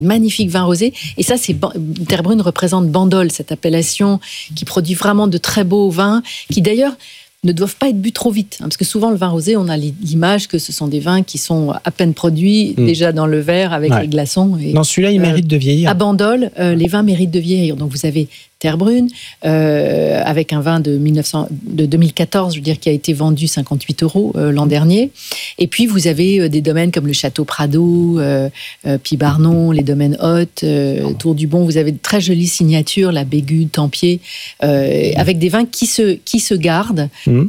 Magnifique vin rosé. Et ça, Terre Brune représente Bandol, cette appellation qui produit vraiment de très beaux vins, qui d'ailleurs ne doivent pas être bu trop vite. Parce que souvent, le vin rosé, on a l'image que ce sont des vins qui sont à peine produits, déjà dans le verre avec les glaçons. Et, non, celui-là, il mérite de vieillir. À Bandol, les vins méritent de vieillir. Donc, vous avez Terre Brune, avec un vin de 2014, je veux dire, qui a été vendu 58 € l'an dernier. Et puis, vous avez des domaines comme le Château Prado, Pibarnon, les domaines Hôtes, Tour du Bon. Vous avez de très jolies signatures, la Bégude, Tempier, avec des vins qui se gardent,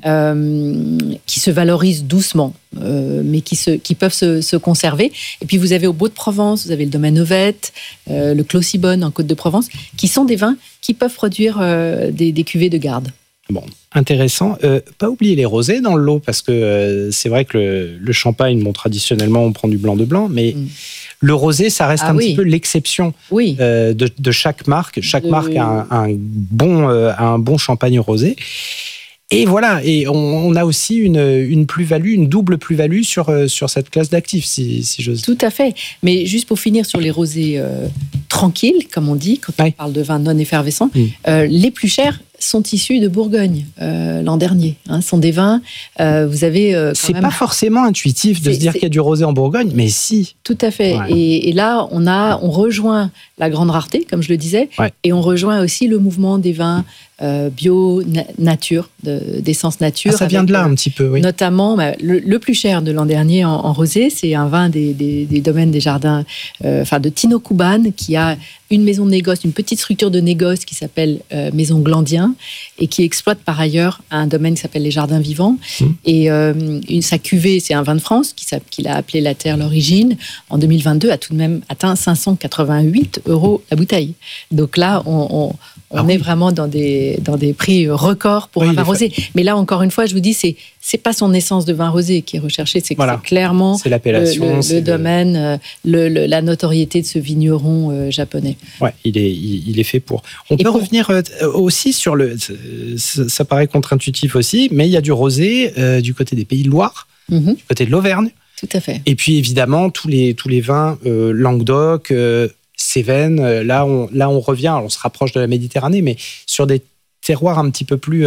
qui se valorisent doucement, mais qui peuvent se conserver. Et puis, vous avez au Beau-de-Provence, vous avez le domaine Ovette, le Clos-Cibonne en Côte-de-Provence, qui sont des vins qui peuvent produire des cuvées de garde. Bon, intéressant. Pas oublier les rosés dans le lot, parce que c'est vrai que le champagne, traditionnellement, on prend du blanc de blanc, mais le rosé, ça reste petit peu l'exception de chaque marque. Chaque marque a un bon champagne rosé. Et voilà, et on a aussi une plus-value, une double plus-value sur cette classe d'actifs, si j'ose dire. Tout à fait. Mais juste pour finir sur les rosés tranquilles, comme on dit, quand on parle de vins non effervescents, les plus chers sont issus de Bourgogne l'an dernier. Sont des vins, vous avez c'est pas forcément intuitif de se dire qu'il y a du rosé en Bourgogne, mais si. Tout à fait. Ouais. Et là, on rejoint la grande rareté, comme je le disais, et on rejoint aussi le mouvement des vins bio, nature, d'essence nature. Ça vient de là un petit peu, oui. Notamment, le plus cher de l'an dernier en rosé, c'est un vin des domaines des jardins, de Tino-Kuban, qui a une maison de négoce, une petite structure de négoce qui s'appelle Maison Glandien, et qui exploite par ailleurs un domaine qui s'appelle les Jardins Vivants. Et sa cuvée, c'est un vin de France qu'il a appelé La Terre l'Origine. En 2022, a tout de même atteint 588 € la bouteille. Donc là, on est vraiment dans des prix records pour un vin rosé. Mais là, encore une fois, je vous dis, c'est pas son essence de vin rosé qui est recherchée, c'est clairement c'est l'appellation, le domaine, la notoriété de ce vigneron japonais. Ouais, il est fait pour. On peut revenir aussi sur ça paraît contre-intuitif aussi, mais il y a du rosé du côté des Pays de Loire, du côté de l'Auvergne. Tout à fait. Et puis évidemment tous les vins Languedoc, Cévennes. Là on revient, on se rapproche de la Méditerranée, mais sur des terroir un petit peu plus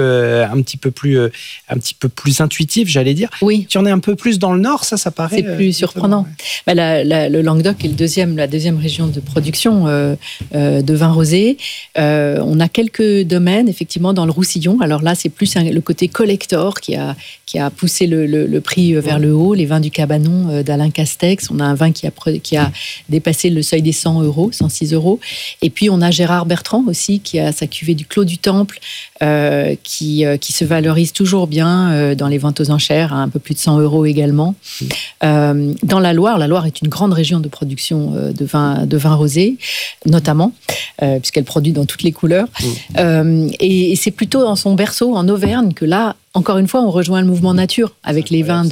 intuitif, j'allais dire. Oui. Tu en es un peu plus dans le nord, ça paraît. C'est plus surprenant. Le Languedoc est la deuxième région de production de vin rosé. On a quelques domaines, effectivement, dans le Roussillon. Alors là, c'est plus le côté collector qui a poussé le prix vers le haut. Les vins du Cabanon d'Alain Castex. On a un vin qui a dépassé le seuil des 100 €, 106 €. Et puis, on a Gérard Bertrand aussi, qui a sa cuvée du Clos du Temple, qui se valorise toujours bien dans les ventes aux enchères, à un peu plus de 100 € également. Dans la Loire est une grande région de production de vin rosé, notamment, puisqu'elle produit dans toutes les couleurs. Et c'est plutôt dans son berceau, en Auvergne, que là, encore une fois, on rejoint le mouvement nature avec les vins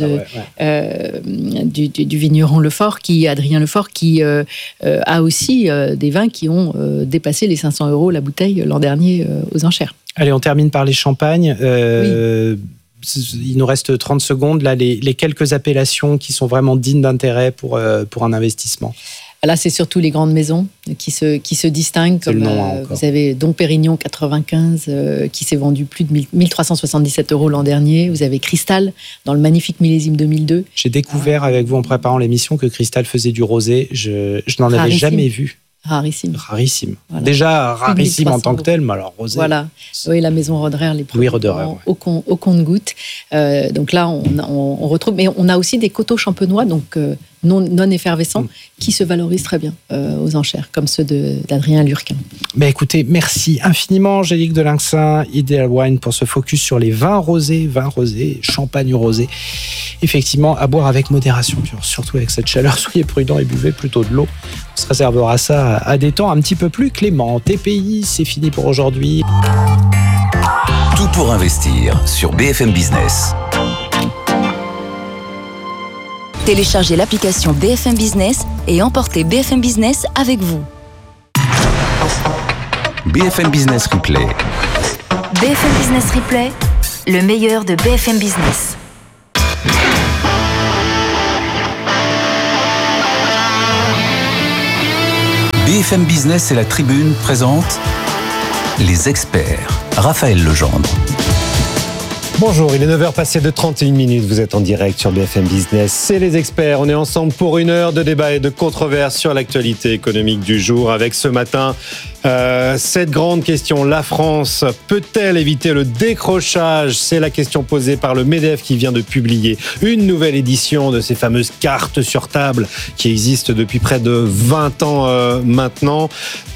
du vigneron Adrien Lefort, qui a aussi des vins qui ont dépassé les 500 € la bouteille l'an dernier aux enchères. Allez, on termine par les champagnes. Il nous reste 30 secondes. Là, les quelques appellations qui sont vraiment dignes d'intérêt pour un investissement. Là, c'est surtout les grandes maisons qui se distinguent. Comme vous avez Dom Pérignon 95 qui s'est vendu plus de 1377 € l'an dernier. Vous avez Cristal dans le magnifique millésime 2002. J'ai découvert avec vous en préparant l'émission que Cristal faisait du rosé. Je n'en avais jamais vu. Rarissime. Voilà. Déjà rarissime en tant que tel, mais alors rosé. Voilà. Oui, la maison Roderer, les produits au compte-gouttes. Donc là, on retrouve. Mais on a aussi des coteaux champenois, donc non effervescents, qui se valorisent très bien aux enchères, comme ceux d'Adrien Lurquin. Mais écoutez, merci infiniment, Angélique Delincin, Ideal Wine, pour ce focus sur les vins rosés, champagne rosé. Effectivement, à boire avec modération, surtout avec cette chaleur. Soyez prudents et buvez plutôt de l'eau. On se réservera ça à des temps un petit peu plus cléments. TPI, c'est fini pour aujourd'hui. Tout pour investir sur BFM Business. Téléchargez l'application BFM Business et emportez BFM Business avec vous. BFM Business Replay. BFM Business Replay, le meilleur de BFM Business. BFM Business et la Tribune présentent Les Experts. Raphaël Legendre. Bonjour, il est 9h passé de 31 minutes. Vous êtes en direct sur BFM Business. C'est Les Experts. On est ensemble pour une heure de débat et de controverse sur l'actualité économique du jour. Avec ce matin, cette grande question. La France peut-elle éviter le décrochage ? C'est la question posée par le MEDEF qui vient de publier une nouvelle édition de ces fameuses cartes sur table qui existent depuis près de 20 ans maintenant.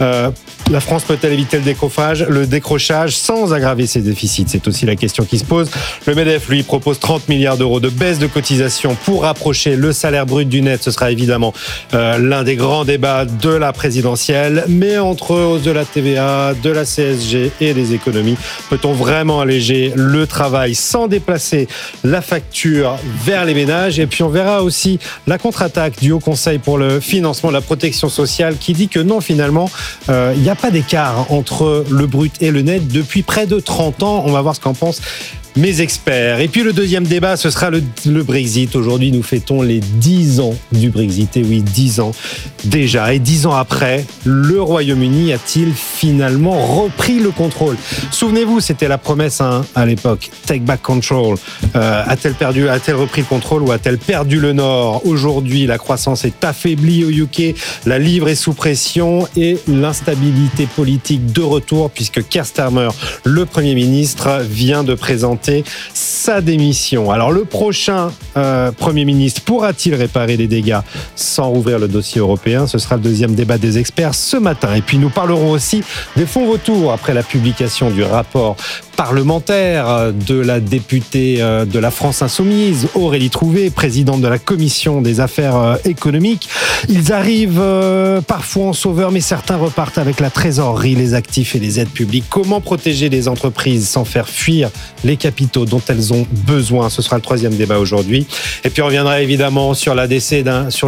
La France peut-elle éviter le décrochage sans aggraver ses déficits ? C'est aussi la question qui se pose. Le MEDEF, lui, propose 30 milliards d'euros de baisse de cotisation pour rapprocher le salaire brut du net. Ce sera évidemment l'un des grands débats de la présidentielle. Mais entre hausse de la TVA, de la CSG et des économies, peut-on vraiment alléger le travail sans déplacer la facture vers les ménages ? Et puis on verra aussi la contre-attaque du Haut Conseil pour le financement de la protection sociale qui dit que non, finalement, il n'y a pas d'écart entre le brut et le net depuis près de 30 ans. On va voir ce qu'en pensent mes experts. Et puis le deuxième débat, ce sera le Brexit. Aujourd'hui, nous fêtons les 10 ans du Brexit. Et oui, 10 ans déjà. Et 10 ans après, le Royaume-Uni a-t-il finalement repris le contrôle ? Souvenez-vous, c'était la promesse à l'époque. Take back control. A-t-elle repris le contrôle ou a-t-elle perdu le Nord ? Aujourd'hui, la croissance est affaiblie au UK. La livre est sous pression et l'instabilité politique de retour puisque Keir Starmer, le Premier ministre, vient de présenter sa démission. Alors le prochain Premier ministre pourra-t-il réparer les dégâts sans rouvrir le dossier européen ? Ce sera le deuxième débat des experts ce matin. Et puis nous parlerons aussi des fonds vautours après la publication du rapport parlementaire de la députée de la France Insoumise, Aurélie Trouvé, présidente de la commission des affaires économiques. Ils arrivent parfois en sauveur, mais certains repartent avec la trésorerie, les actifs et les aides publiques. Comment protéger les entreprises sans faire fuir les capitaux dont elles ont besoin ? Ce sera le troisième débat aujourd'hui. Et puis on reviendra évidemment sur le décès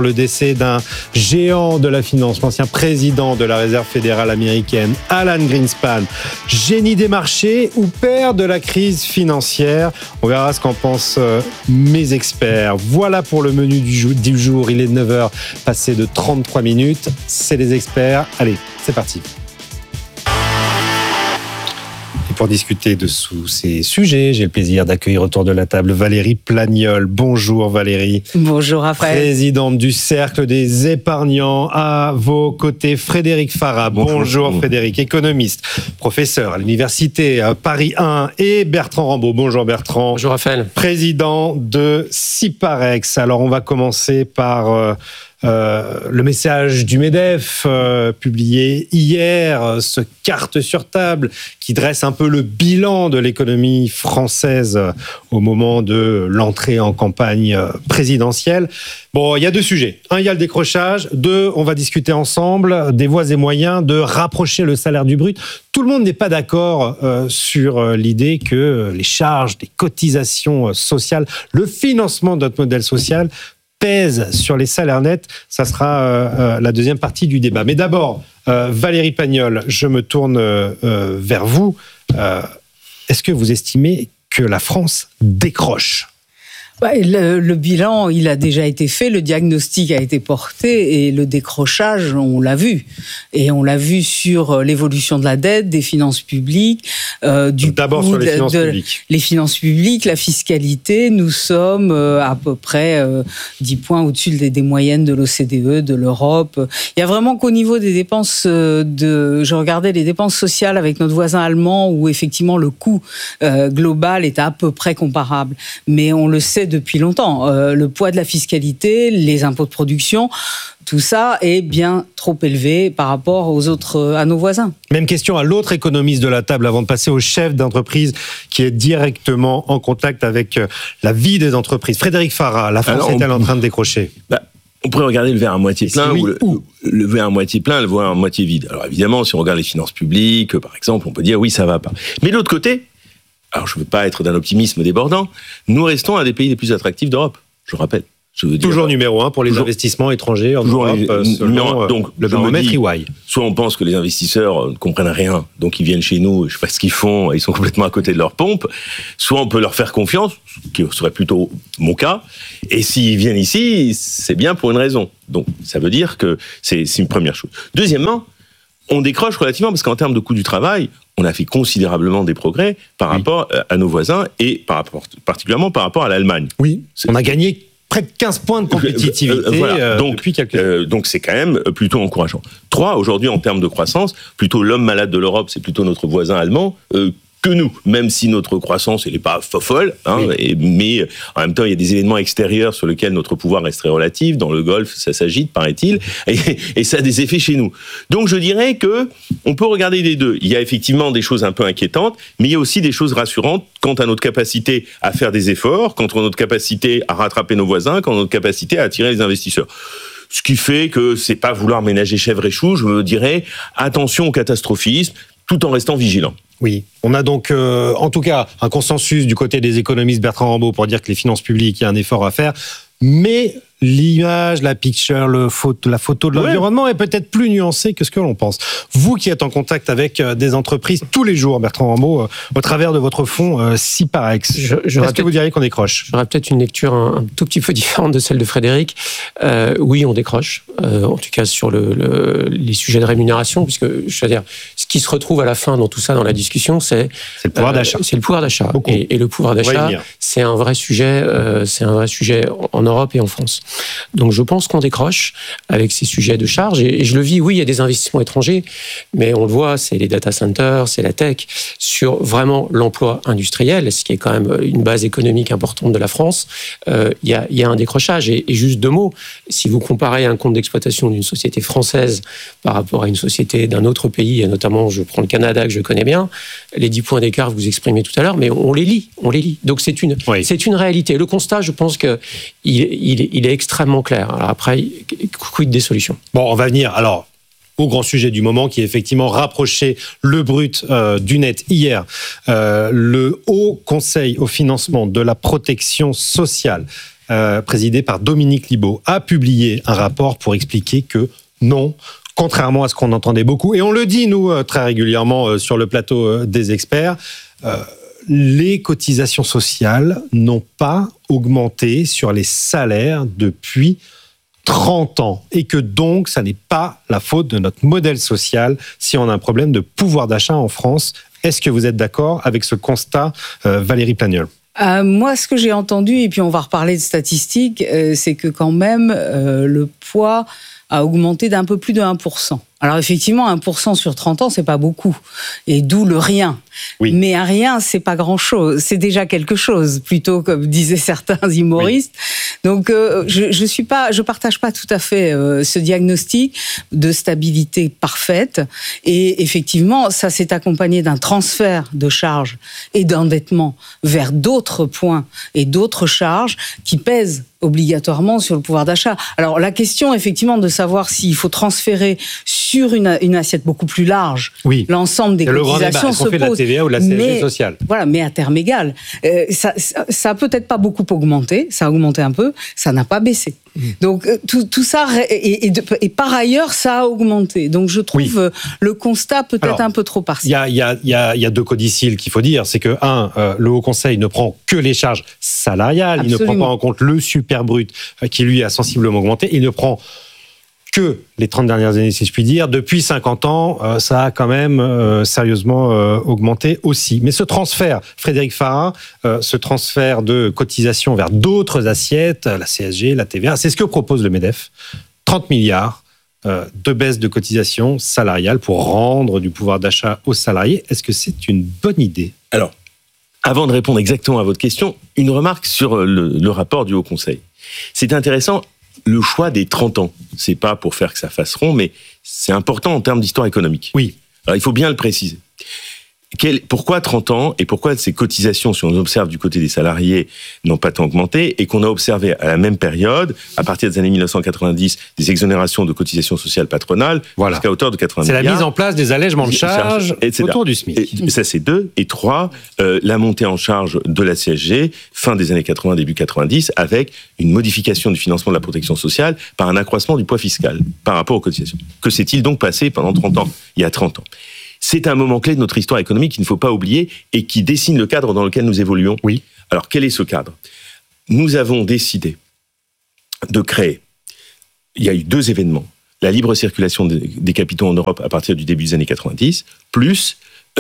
d'un géant de la finance, l'ancien président de la Réserve fédérale américaine, Alan Greenspan, génie des marchés ou père de la crise financière. On verra ce qu'en pensent mes experts. Voilà pour le menu du jour. Il est 9h, passé de 33 minutes. C'est Les Experts. Allez, c'est parti. Pour discuter de ces sujets, j'ai le plaisir d'accueillir autour de la table Valérie Plagnol. Bonjour Valérie. Bonjour Raphaël. Présidente du Cercle des épargnants. À vos côtés, Frédéric Farah. Bonjour Frédéric, économiste, professeur à l'université Paris 1 et Bertrand Rambaud. Bonjour Bertrand. Bonjour Raphaël. Président de Ciparex. Alors on va commencer par le message du MEDEF publié hier, ce carte sur table qui dresse un peu le bilan de l'économie française au moment de l'entrée en campagne présidentielle. Bon, il y a deux sujets. Un, il y a le décrochage. Deux, on va discuter ensemble des voies et moyens de rapprocher le salaire du brut. Tout le monde n'est pas d'accord sur l'idée que les charges, les cotisations sociales, le financement de notre modèle social pèse sur les salaires nets. Ça sera la deuxième partie du débat. Mais d'abord, Valérie Plagnol, je me tourne vers vous. Est-ce que vous estimez que la France décroche ? Le bilan, il a déjà été fait, le diagnostic a été porté et le décrochage, on l'a vu. Et on l'a vu sur l'évolution de la dette, des finances publiques. D'abord sur les finances publiques. Les finances publiques, la fiscalité, nous sommes à peu près 10 points au-dessus des moyennes de l'OCDE, de l'Europe. Il y a vraiment qu'au niveau des dépenses je regardais les dépenses sociales avec notre voisin allemand où effectivement le coût global est à peu près comparable. Mais on le sait depuis longtemps. Le poids de la fiscalité, les impôts de production, tout ça est bien trop élevé par rapport à nos voisins. Même question à l'autre économiste de la table avant de passer au chef d'entreprise qui est directement en contact avec la vie des entreprises. Frédéric Farah, la France est-elle en train de décrocher ? On pourrait regarder le verre à moitié plein ou le verre à moitié plein, le verre à moitié vide. Alors évidemment, si on regarde les finances publiques, par exemple, on peut dire oui, ça va pas. Mais de l'autre côté, alors je ne veux pas être d'un optimisme débordant, nous restons un des pays les plus attractifs d'Europe, je rappelle. Toujours numéro 1 pour les investissements étrangers en Europe, selon le baromètre EY. Soit on pense que les investisseurs ne comprennent rien, donc ils viennent chez nous, je sais pas ce qu'ils font, ils sont complètement à côté de leur pompe. Soit on peut leur faire confiance, ce qui serait plutôt mon cas. Et s'ils viennent ici, c'est bien pour une raison. Donc ça veut dire que c'est une première chose. Deuxièmement, on décroche relativement parce qu'en termes de coût du travail, on a fait considérablement des progrès par rapport à nos voisins et particulièrement par rapport à l'Allemagne. Oui, on a gagné près de 15 points de compétitivité depuis quelques années. Donc c'est quand même plutôt encourageant. 3, aujourd'hui en termes de croissance, plutôt l'homme malade de l'Europe, c'est plutôt notre voisin allemand que nous, même si notre croissance elle n'est pas folle, mais en même temps il y a des événements extérieurs sur lesquels notre pouvoir reste très relatif. Dans le Golfe, ça s'agite, paraît-il, et ça a des effets chez nous. Donc je dirais que on peut regarder les deux. Il y a effectivement des choses un peu inquiétantes, mais il y a aussi des choses rassurantes quant à notre capacité à faire des efforts, quant à notre capacité à rattraper nos voisins, quant à notre capacité à attirer les investisseurs. Ce qui fait que c'est pas vouloir ménager chèvre et chou, je me dirais attention au catastrophisme, tout en restant vigilant. Oui, on a donc en tout cas un consensus du côté des économistes Bertrand Rambaud pour dire que les finances publiques, il y a un effort à faire, mais l'image, la picture, la photo de l'environnement est peut-être plus nuancée que ce que l'on pense. Vous qui êtes en contact avec des entreprises tous les jours, Bertrand Rambaud, au travers de votre fonds Ciparex, est-ce que vous diriez qu'on décroche ? J'aurais peut-être une lecture un tout petit peu différente de celle de Frédéric. Oui, on décroche, en tout cas sur les sujets de rémunération, puisque je veux dire, ce qui se retrouve à la fin dans tout ça, dans la discussion, c'est le pouvoir d'achat. C'est le pouvoir d'achat. Et le pouvoir d'achat, c'est un vrai sujet en Europe et en France. Donc je pense qu'on décroche avec ces sujets de charge et je le vis, oui, il y a des investissements étrangers, mais on le voit, c'est les data centers, c'est la tech, sur vraiment l'emploi industriel, ce qui est quand même une base économique importante de la France, il y a un décrochage. Et juste 2 mots, si vous comparez un compte d'exploitation d'une société française par rapport à une société d'un autre pays, et notamment je prends le Canada que je connais bien, les 10 points d'écart que vous exprimez tout à l'heure, mais on les lit. Donc c'est une réalité. Le constat, je pense qu'il est extrêmement clair. Alors après, quid des solutions ? Bon, on va venir alors au grand sujet du moment qui est effectivement rapprocher le brut du net. Hier, le Haut Conseil au financement de la protection sociale, présidé par Dominique Libault, a publié un rapport pour expliquer que non, contrairement à ce qu'on entendait beaucoup, et on le dit nous très régulièrement sur le plateau des experts, les cotisations sociales n'ont pas augmenté sur les salaires depuis 30 ans et que donc ça n'est pas la faute de notre modèle social si on a un problème de pouvoir d'achat en France. Est-ce que vous êtes d'accord avec ce constat, Valérie Plagniol ? Moi, ce que j'ai entendu, et puis on va reparler de statistiques, c'est que quand même le poids a augmenté d'un peu plus de 1%. Alors effectivement, 1% sur 30 ans, c'est pas beaucoup. Et d'où le rien. Oui. Mais un rien, c'est pas grand-chose. C'est déjà quelque chose, plutôt comme disaient certains humoristes. Oui. Donc je partage pas tout à fait ce diagnostic de stabilité parfaite. Et effectivement, ça s'est accompagné d'un transfert de charges et d'endettement vers d'autres points et d'autres charges qui pèsent obligatoirement sur le pouvoir d'achat. Alors la question, effectivement, de savoir s'il faut transférer sur une assiette beaucoup plus large, l'ensemble des cotisations se pose. De la TVA ou de la CSG sociale. Voilà, mais à terme égal. Ça a peut-être pas beaucoup augmenté, ça a augmenté un peu, ça n'a pas baissé. Donc tout ça, et par ailleurs, ça a augmenté. Donc je trouve le constat peut-être un peu trop partiel. Il y a 2 codicilles qu'il faut dire. C'est que, le Haut Conseil ne prend que les charges salariales. Absolument. Il ne prend pas en compte le super brut qui, lui, a sensiblement augmenté. Il ne prend que les 30 dernières années, si je puis dire. Depuis 50 ans, ça a quand même sérieusement augmenté aussi. Mais ce transfert, Frédéric Farah, ce transfert de cotisation vers d'autres assiettes, la CSG, la TVA, c'est ce que propose le MEDEF. 30 milliards de baisse de cotisation salariale pour rendre du pouvoir d'achat aux salariés. Est-ce que c'est une bonne idée ? Alors, avant de répondre exactement à votre question, une remarque sur le rapport du Haut Conseil. C'est intéressant. Le choix des 30 ans, c'est pas pour faire que ça fasse rond, mais c'est important en termes d'histoire économique. Oui. Alors, il faut bien le préciser. Pourquoi 30 ans et pourquoi ces cotisations, si on observe du côté des salariés, n'ont pas tant augmenté et qu'on a observé à la même période, à partir des années 1990, des exonérations de cotisations sociales patronales jusqu'à hauteur de 80 milliards. C'est la mise en place des allègements de charges autour du SMIC. Et ça, c'est 2. Et 3, la montée en charge de la CSG, fin des années 80, début 90, avec une modification du financement de la protection sociale par un accroissement du poids fiscal par rapport aux cotisations. Que s'est-il donc passé pendant 30 ans, il y a 30 ans? C'est un moment clé de notre histoire économique qu'il ne faut pas oublier et qui dessine le cadre dans lequel nous évoluons. Oui. Alors, quel est ce cadre? Nous avons décidé de créer, il y a eu 2 événements, la libre circulation des capitaux en Europe à partir du début des années 90, plus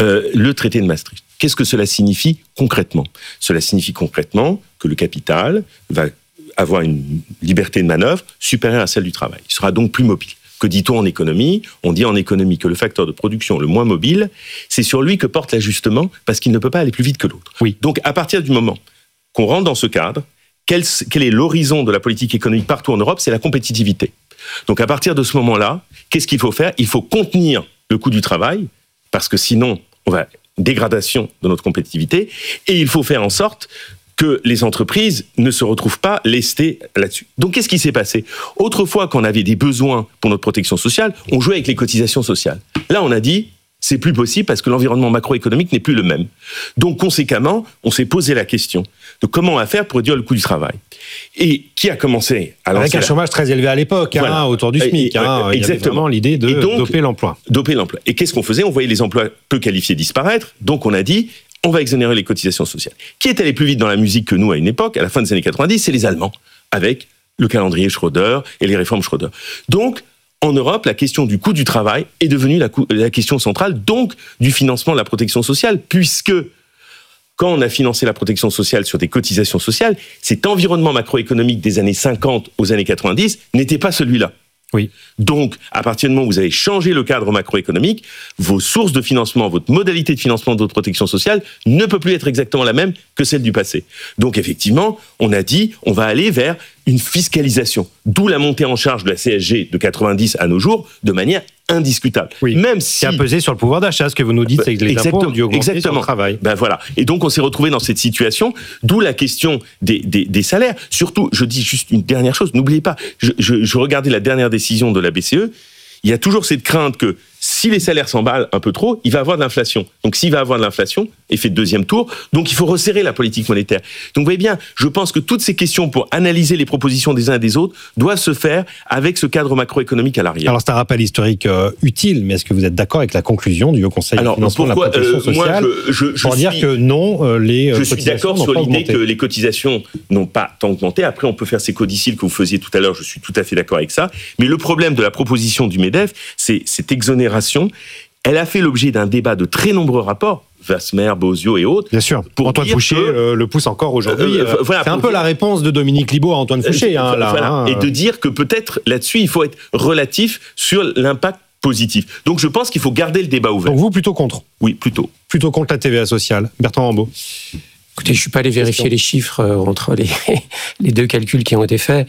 le traité de Maastricht. Qu'est-ce que cela signifie concrètement? Cela signifie concrètement que le capital va avoir une liberté de manœuvre supérieure à celle du travail. Il sera donc plus mobile. Que dit-on en économie? On dit en économie que le facteur de production le moins mobile, c'est sur lui que porte l'ajustement parce qu'il ne peut pas aller plus vite que l'autre. Oui. Donc, à partir du moment qu'on rentre dans ce cadre, quel est l'horizon de la politique économique partout en Europe? C'est la compétitivité. Donc, à partir de ce moment-là, qu'est-ce qu'il faut faire? Il faut contenir le coût du travail parce que sinon, on va dégradation de notre compétitivité et il faut faire en sorte que les entreprises ne se retrouvent pas lestées là-dessus. Donc, qu'est-ce qui s'est passé? Autrefois, quand on avait des besoins pour notre protection sociale, on jouait avec les cotisations sociales. Là, on a dit, c'est plus possible parce que l'environnement macroéconomique n'est plus le même. Donc, conséquemment, on s'est posé la question de comment on va faire pour réduire le coût du travail. Et qui a commencé à lancer... Avec un chômage très élevé à l'époque, autour du SMIC. Exactement. Il y avait vraiment l'idée de doper l'emploi. Doper l'emploi. Et qu'est-ce qu'on faisait? On voyait les emplois peu qualifiés disparaître. Donc, on a dit... on va exonérer les cotisations sociales. Qui est allé plus vite dans la musique que nous à une époque, à la fin des années 90, c'est les Allemands, avec le calendrier Schröder et les réformes Schröder. Donc, en Europe, la question du coût du travail est devenue la question centrale, donc du financement de la protection sociale, puisque quand on a financé la protection sociale sur des cotisations sociales, cet environnement macroéconomique des années 50 aux années 90 n'était pas celui-là. Oui. Donc, à partir du moment où vous avez changé le cadre macroéconomique, vos sources de financement, votre modalité de financement de votre protection sociale ne peut plus être exactement la même que celle du passé. Donc, effectivement, on a dit, on va aller vers une fiscalisation. D'où la montée en charge de la CSG de 90 à nos jours, de manière indiscutable. Oui. Même si... qui a pesé sur le pouvoir d'achat, ce que vous nous dites, c'est que les impôts ont dû augmenter sur le travail. Ben voilà. Et donc, on s'est retrouvé dans cette situation, d'où la question des salaires. Surtout, je dis juste une dernière chose, n'oubliez pas, je regardais la dernière décision de la BCE, il y a toujours cette crainte que si les salaires s'emballent un peu trop, il va y avoir de l'inflation. Donc, s'il va y avoir de l'inflation, effet de deuxième tour, donc il faut resserrer la politique monétaire. Donc, vous voyez bien, je pense que toutes ces questions pour analyser les propositions des uns et des autres doivent se faire avec ce cadre macroéconomique à l'arrière. Alors, c'est un rappel historique utile, mais est-ce que vous êtes d'accord avec la conclusion du Haut Conseil de financement de la protection sociale pour dire que non, les je suis d'accord sur l'idée que les cotisations n'ont pas tant augmenté. Après, on peut faire ces codicils que vous faisiez tout à l'heure, je suis tout à fait d'accord avec ça. Mais le problème de la proposition du MEDEF, c'est cette exonération. Elle a fait l'objet d'un débat de très nombreux rapports, Wasmer, Bozio et autres. Bien sûr. Antoine Fouché le pousse encore aujourd'hui. Voilà, c'est un peu la réponse de Dominique Libaud à Antoine Fouché. Et de dire que peut-être là-dessus, il faut être relatif sur l'impact positif. Donc je pense qu'il faut garder le débat ouvert. Donc vous, plutôt contre? Oui, plutôt. Plutôt contre la TVA sociale. Bertrand Rambaud. Écoutez, je suis pas allé vérifier les chiffres entre les deux calculs qui ont été faits.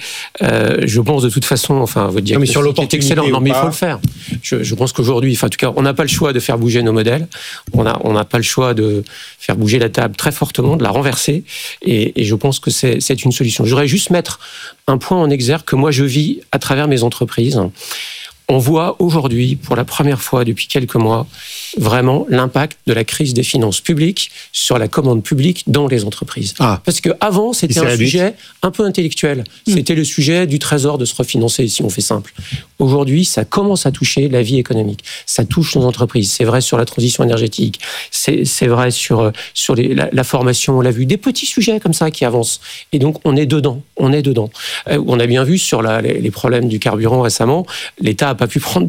Je pense de toute façon, enfin, votre diagnostic est excellent. Non, mais il faut le faire. Je pense qu'aujourd'hui, enfin, en tout cas, on n'a pas le choix de faire bouger nos modèles. On n'a pas le choix de faire bouger la table très fortement, de la renverser. Et je pense que c'est une solution. Je voudrais juste mettre un point en exergue que moi je vis à travers mes entreprises. On voit aujourd'hui, pour la première fois depuis quelques mois, vraiment l'impact de la crise des finances publiques sur la commande publique dans les entreprises. Parce qu'avant, c'était un sujet un peu intellectuel. C'était le sujet du trésor de se refinancer, si on fait simple. Aujourd'hui, ça commence à toucher la vie économique. Ça touche nos entreprises. C'est vrai sur la transition énergétique. C'est vrai sur la formation. On l'a vu. Des petits sujets comme ça qui avancent. Et donc, on est dedans. On a bien vu sur les problèmes du carburant récemment, l'État n'a pas pu prendre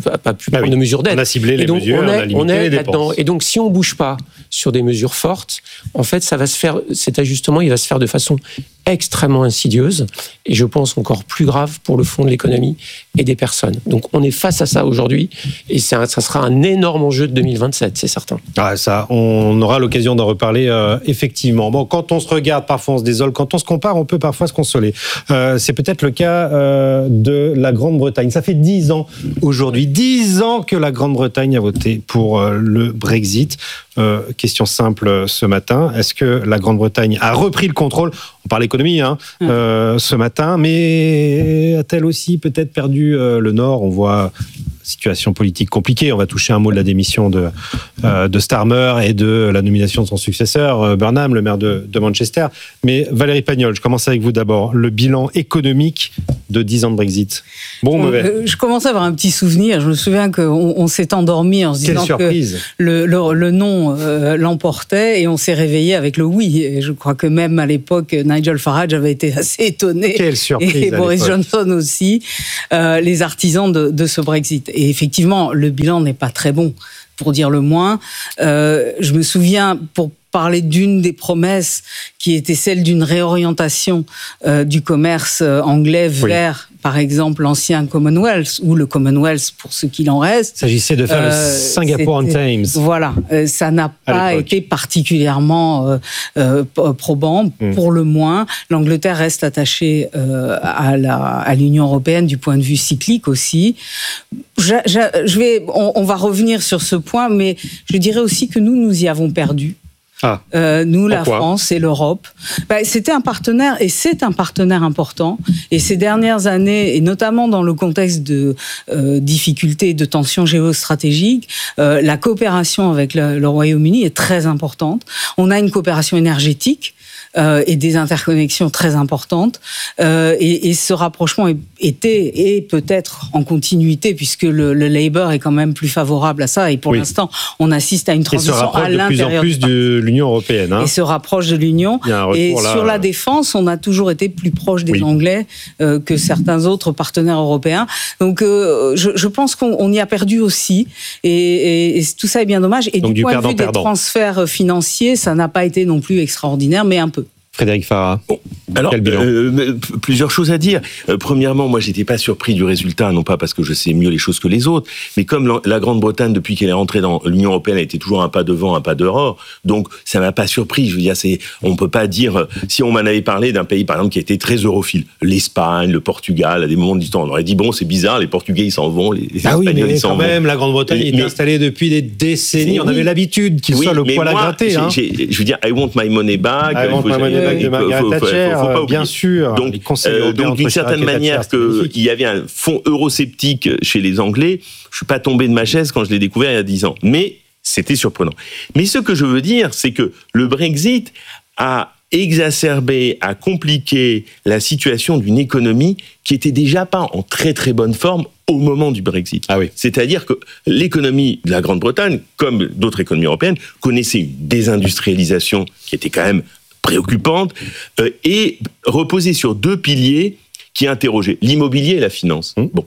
de mesures d'aide. On a ciblé les mesures, on est là-dedans. Et donc, si on ne bouge pas sur des mesures fortes, en fait, ça va se faire, cet ajustement, il va se faire de façon extrêmement insidieuse et je pense encore plus grave pour le fond de l'économie et des personnes. Donc on est face à ça aujourd'hui et ça sera un énorme enjeu de 2027, c'est certain. Ah, ça, on aura l'occasion d'en reparler effectivement. Bon, quand on se regarde, parfois on se désole. Quand on se compare, on peut parfois se consoler. C'est peut-être le cas de la Grande-Bretagne. Ça fait 10 ans aujourd'hui, 10 ans que la Grande-Bretagne a voté pour le Brexit. Question simple ce matin. Est-ce que la Grande-Bretagne a repris le contrôle ? On parle économie ce matin, mais a-t-elle aussi peut-être perdu le Nord ? On voit situation politique compliquée. On va toucher un mot de la démission de Starmer et de la nomination de son successeur, Burnham, le maire de Manchester. Mais Valérie Pagnol, je commence avec vous d'abord. Le bilan économique de 10 ans de Brexit. Bon ou mauvais ? Je commence à avoir un petit souvenir. Je me souviens qu'on s'est endormi en se disant que le non l'emportait et on s'est réveillé avec le oui. Et je crois que même à l'époque, Nigel Farage avait été assez étonné. Quelle surprise. Et Boris Johnson aussi, les artisans de ce Brexit. Et effectivement, le bilan n'est pas très bon, pour dire le moins. Je me souviens, pour parler d'une des promesses qui était celle d'une réorientation du commerce anglais vers, par exemple, l'ancien Commonwealth, ou le Commonwealth pour ce qu'il en reste. Il s'agissait de faire le Singapore on Thames. Voilà, ça n'a pas été particulièrement probant, pour le moins. L'Angleterre reste attachée à l'Union européenne du point de vue cyclique aussi. On va revenir sur ce point, mais je dirais aussi que nous y avons perdu. Nous, la France et l'Europe. C'était un partenaire et c'est un partenaire important. Et ces dernières années, et notamment dans le contexte de difficultés, de tensions géostratégiques, la coopération avec le Royaume-Uni est très importante. On a une coopération énergétique et des interconnexions très importantes. Et ce rapprochement était peut-être en continuité, puisque le Labour est quand même plus favorable à ça. Et pour l'instant, on assiste à une transition à l'intérieur. Et se rapproche de plus en plus de l'Union européenne. Et se rapproche de l'Union. Et sur la défense, on a toujours été plus proche des Anglais que certains autres partenaires européens. Donc, je pense qu'on y a perdu aussi. Et tout ça est bien dommage. Et donc, du point de vue des transferts financiers, ça n'a pas été non plus extraordinaire, mais un peu. Frédéric Farah. Bon, alors, plusieurs choses à dire. Premièrement, moi, j'étais pas surpris du résultat, non pas parce que je sais mieux les choses que les autres, mais comme la Grande-Bretagne, depuis qu'elle est rentrée dans l'Union européenne, a été toujours un pas devant, un pas dehors, donc ça m'a pas surpris. Je veux dire, on peut pas dire, si on m'en avait parlé d'un pays, par exemple, qui était très europhile, l'Espagne, le Portugal, à des moments du temps, on aurait dit, bon, c'est bizarre, les Portugais, ils s'en vont, les Espagnols, ils s'en vont. Quand même, la Grande-Bretagne est installée depuis des décennies, on avait l'habitude qu'il soit le poil à gratter. Je veux dire, I want my money back. De Margaret Thatcher, bien sûr. Donc d'une certaine manière, qu'il y avait un fond eurosceptique chez les Anglais, je suis pas tombé de ma chaise quand je l'ai découvert il y a 10 ans. Mais c'était surprenant. Mais ce que je veux dire, c'est que le Brexit a exacerbé, a compliqué la situation d'une économie qui était déjà pas en très très bonne forme au moment du Brexit. C'est-à-dire que l'économie de la Grande-Bretagne, comme d'autres économies européennes, connaissait une désindustrialisation qui était quand même préoccupante, et reposée sur deux piliers qui interrogeaient l'immobilier et la finance. Bon.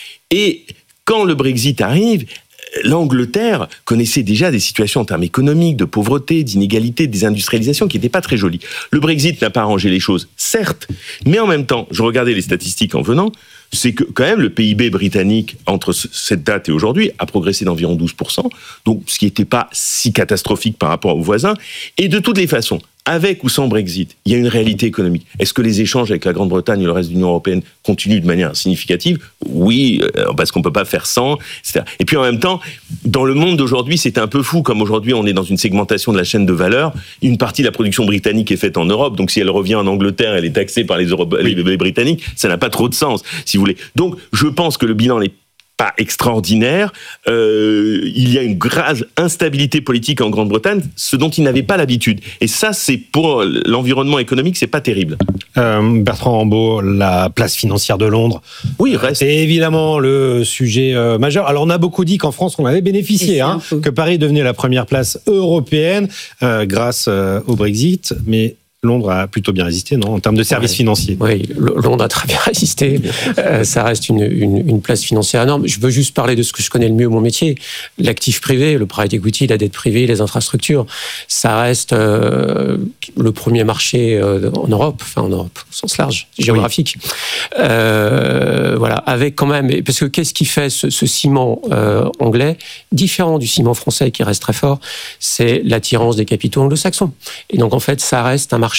Et quand le Brexit arrive, l'Angleterre connaissait déjà des situations en termes économiques, de pauvreté, d'inégalité, de désindustrialisation qui n'étaient pas très jolies. Le Brexit n'a pas arrangé les choses, certes, mais en même temps, je regardais les statistiques en venant, c'est que quand même le PIB britannique, entre cette date et aujourd'hui, a progressé d'environ 12%, donc ce qui n'était pas si catastrophique par rapport aux voisins. Et de toutes les façons, avec ou sans Brexit, il y a une réalité économique. Est-ce que les échanges avec la Grande-Bretagne et le reste de l'Union européenne continuent de manière significative ? Oui, parce qu'on ne peut pas faire sans, etc. Et puis en même temps, dans le monde d'aujourd'hui, c'est un peu fou, comme aujourd'hui on est dans une segmentation de la chaîne de valeur, une partie de la production britannique est faite en Europe, donc si elle revient en Angleterre, elle est taxée par les Britanniques, ça n'a pas trop de sens, si vous voulez. Donc je pense que le bilan n'est pas extraordinaire. Il y a une grave instabilité politique en Grande-Bretagne, ce dont ils n'avaient pas l'habitude. Et ça, c'est pour l'environnement économique, c'est pas terrible. Bertrand Rambaud, la place financière de Londres. Oui, reste. C'est évidemment le sujet majeur. Alors, on a beaucoup dit qu'en France, on avait bénéficié, que Paris devenait la première place européenne grâce au Brexit, mais Londres a plutôt bien résisté, non, en termes de services financiers. Oui, Londres a très bien résisté. Ça reste une place financière énorme. Je veux juste parler de ce que je connais le mieux, mon métier. L'actif privé, le private equity, la dette privée, les infrastructures, ça reste le premier marché en Europe, au sens large, géographique. Voilà, avec quand même, parce que qu'est-ce qui fait ce ciment anglais, différent du ciment français qui reste très fort, c'est l'attirance des capitaux anglo-saxons. Et donc en fait, ça reste un marché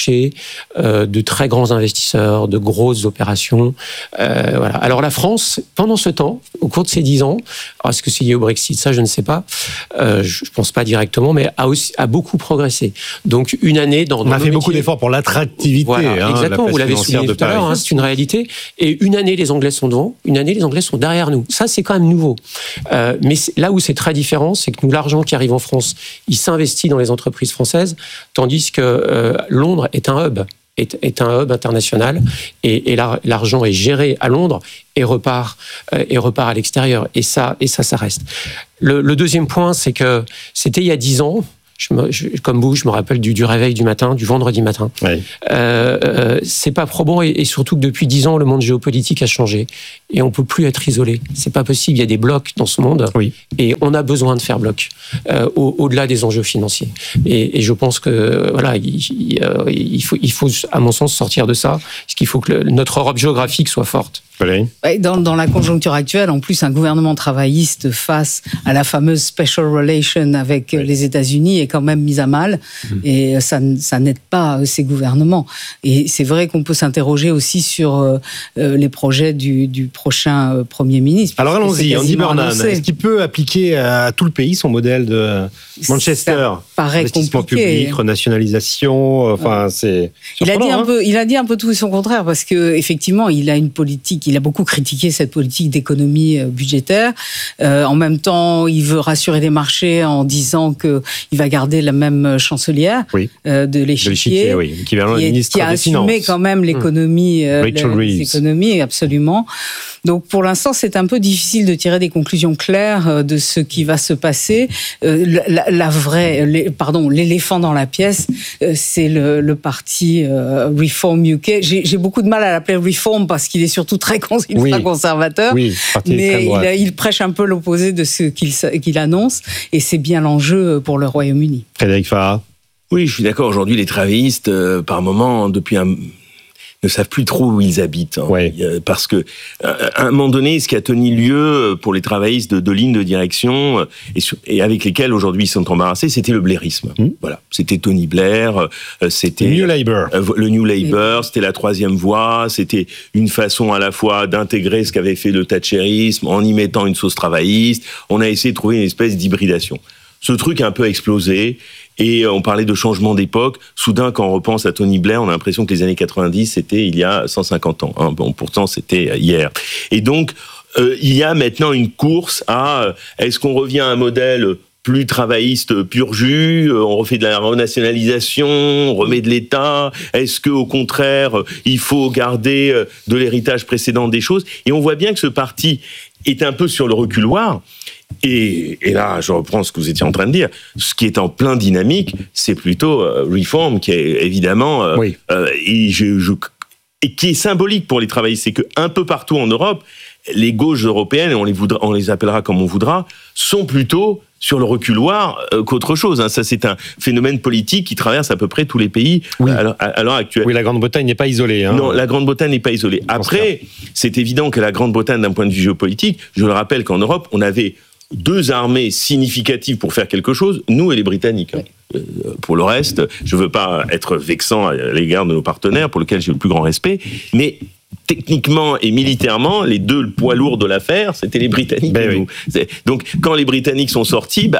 de très grands investisseurs, de grosses opérations. Voilà. Alors la France, pendant ce temps, au cours de ces 10 ans, est-ce que c'est lié au Brexit, ça je ne sais pas, je ne pense pas directement, mais a beaucoup progressé. Donc une année dans on a fait beaucoup d'efforts pour l'attractivité. Voilà, exactement, vous l'avez souligné tout à l'heure, c'est une réalité. Et une année les Anglais sont devant, une année les Anglais sont derrière nous. Ça c'est quand même nouveau. Mais là où c'est très différent, c'est que nous, l'argent qui arrive en France, il s'investit dans les entreprises françaises, tandis que Londres est un hub international et l'argent est géré à Londres et repart à l'extérieur. Et ça reste. Le deuxième point, c'est que c'était il y a 10 ans. Comme vous, je me rappelle du réveil du matin, du vendredi matin. Oui. C'est pas probant et surtout que depuis 10 ans, le monde géopolitique a changé et on peut plus être isolé. C'est pas possible. Il y a des blocs dans ce monde et on a besoin de faire bloc au-delà des enjeux financiers. Et je pense que voilà, il faut, à mon sens, sortir de ça. Parce qu'il faut que notre Europe géographique soit forte. Dans la conjoncture actuelle, en plus, un gouvernement travailliste face à la fameuse special relation avec les États-Unis est quand même mise à mal, et ça n'aide pas ces gouvernements. Et c'est vrai qu'on peut s'interroger aussi sur les projets du prochain Premier ministre. Alors allons-y, Andy Burnham, est-ce qu'il peut appliquer à tout le pays son modèle de Manchester? Investissement public, renationalisation, c'est... Il a dit un peu tout et son contraire, parce qu'effectivement, il a une politique, il a beaucoup critiqué cette politique d'économie budgétaire. En même temps, il veut rassurer les marchés en disant qu'il va garder la même chancelière de l'échiquier, qui a assumé quand même l'économie, les économies, absolument. Donc pour l'instant, c'est un peu difficile de tirer des conclusions claires de ce qui va se passer. L'éléphant dans la pièce, c'est le parti Reform UK. J'ai beaucoup de mal à l'appeler Reform parce qu'il est surtout très conservateur, mais il prêche un peu l'opposé de ce qu'il annonce, et c'est bien l'enjeu pour le Royaume-Uni. Frédéric Farah. Oui, je suis d'accord. Aujourd'hui, les travaillistes, par moment, ne savent plus trop où ils habitent. Parce que, à un moment donné, ce qui a tenu lieu pour les travaillistes de lignes de direction et avec lesquels aujourd'hui ils sont embarrassés, c'était le blairisme. Voilà. C'était Tony Blair, c'était le New Labour. Le New Labour, c'était la troisième voie, c'était une façon à la fois d'intégrer ce qu'avait fait le thatcherisme en y mettant une sauce travailliste. On a essayé de trouver une espèce d'hybridation. Ce truc a un peu explosé. Et on parlait de changement d'époque. Soudain, quand on repense à Tony Blair, on a l'impression que les années 90, c'était il y a 150 ans. Bon, pourtant, c'était hier. Et donc, il y a maintenant une course à est-ce qu'on revient à un modèle plus travailliste pur jus, on refait de la renationalisation, on remet de l'État, est-ce qu'au contraire, il faut garder de l'héritage précédent des choses? Et on voit bien que ce parti est un peu sur le reculoir. Et là, je reprends ce que vous étiez en train de dire. Ce qui est en plein dynamique, c'est plutôt Reform, qui est évidemment et qui est symbolique pour les travaillistes. C'est qu'un peu partout en Europe, les gauches européennes, on les appellera comme on voudra, sont plutôt sur le reculoir qu'autre chose. Ça, c'est un phénomène politique qui traverse à peu près tous les pays à l'heure actuelle. Oui, la Grande-Bretagne n'est pas isolée. Non, la Grande-Bretagne n'est pas isolée. Après, c'est évident que la Grande-Bretagne, d'un point de vue géopolitique, je le rappelle qu'en Europe, on avait 2 armées significatives pour faire quelque chose, nous et les Britanniques. Pour le reste, je ne veux pas être vexant à l'égard de nos partenaires, pour lesquels j'ai le plus grand respect, mais techniquement et militairement, les 2 poids lourds de l'affaire, c'était les Britanniques et nous. Donc, quand les Britanniques sont sortis,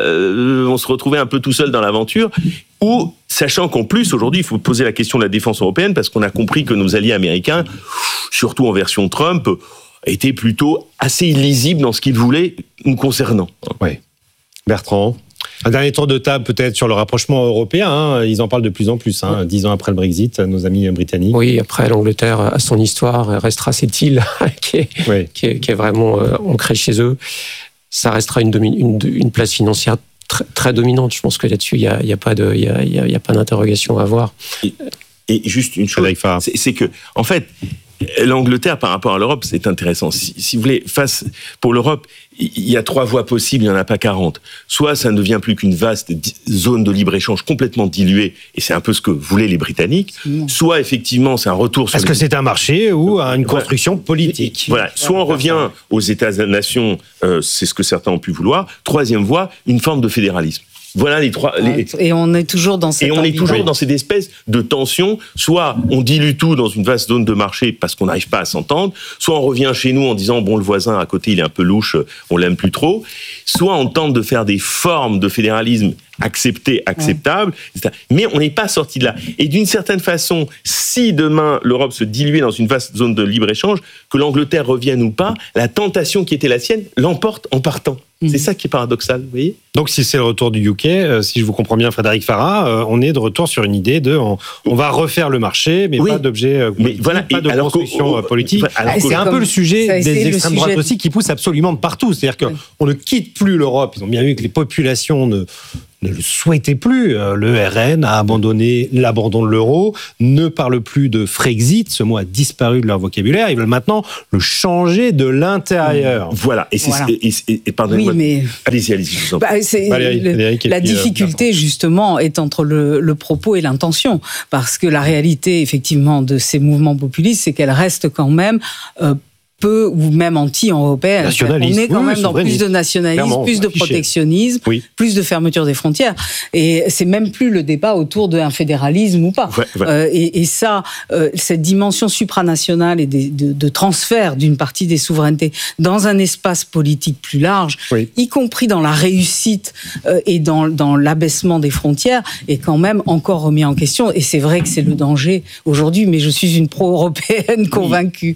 on se retrouvait un peu tout seul dans l'aventure. Ou, sachant qu'en plus, aujourd'hui, il faut poser la question de la défense européenne, parce qu'on a compris que nos alliés américains, surtout en version Trump, étaient plutôt assez illisibles dans ce qu'ils voulaient nous concernant. Oui. Bertrand, un dernier tour de table peut-être sur le rapprochement européen. Ils en parlent de plus en plus, 10 ans après le Brexit, nos amis britanniques. Oui, après l'Angleterre a son histoire, restera cette île qui est vraiment ancrée chez eux. Ça restera une place financière très, très dominante. Je pense que là-dessus, il y a pas d'interrogation à avoir. Et juste une chose, c'est que, en fait, l'Angleterre par rapport à l'Europe, c'est intéressant. Si vous voulez, pour l'Europe, il y a 3 voies possibles, il n'y en a pas 40. Soit ça ne devient plus qu'une vaste zone de libre-échange complètement diluée, et c'est un peu ce que voulaient les Britanniques. Soit effectivement, c'est un retour sur... Est-ce que c'est un marché ou une construction politique ? Voilà. Soit on revient aux États-nations, c'est ce que certains ont pu vouloir. 3e voie, une forme de fédéralisme. Voilà les 3. Et on est toujours dans cette. Et on est toujours dans cette espèce de tension. Soit on dilue tout dans une vaste zone de marché parce qu'on n'arrive pas à s'entendre. Soit on revient chez nous en disant bon, le voisin à côté il est un peu louche, on l'aime plus trop. Soit on tente de faire des formes de fédéralisme acceptables, etc. Mais on n'est pas sorti de là. Et d'une certaine façon, si demain l'Europe se diluait dans une vaste zone de libre-échange, que l'Angleterre revienne ou pas, la tentation qui était la sienne l'emporte en partant. C'est ça qui est paradoxal, vous voyez ? Donc si c'est le retour du UK, si je vous comprends bien Frédéric Farah, on est de retour sur une idée de on va refaire le marché, mais pas d'objet politique, pas de construction politique. C'est un peu le sujet des extrêmes droites aussi qui poussent absolument de partout. C'est-à-dire qu'on ne quitte plus l'Europe. Ils ont bien vu que les populations ne le souhaitaient plus. Le RN a abandonné l'abandon de l'euro, ne parle plus de Frexit, ce mot a disparu de leur vocabulaire. Ils veulent maintenant le changer de l'intérieur. Voilà. Et pardonnez-moi. Mais... Allez-y, je vous en prie. La difficulté, justement, est entre le propos et l'intention. Parce que la réalité, effectivement, de ces mouvements populistes, c'est qu'elles restent quand même... peu ou même anti-européenne. On est quand même dans plus de nationalisme, plus de protectionnisme, plus de fermeture des frontières. Et c'est même plus le débat autour d'un fédéralisme ou pas. Et ça, cette dimension supranationale et de transfert d'une partie des souverainetés dans un espace politique plus large, y compris dans la réussite et dans l'abaissement des frontières, est quand même encore remis en question. Et c'est vrai que c'est le danger aujourd'hui, mais je suis une pro-européenne convaincue.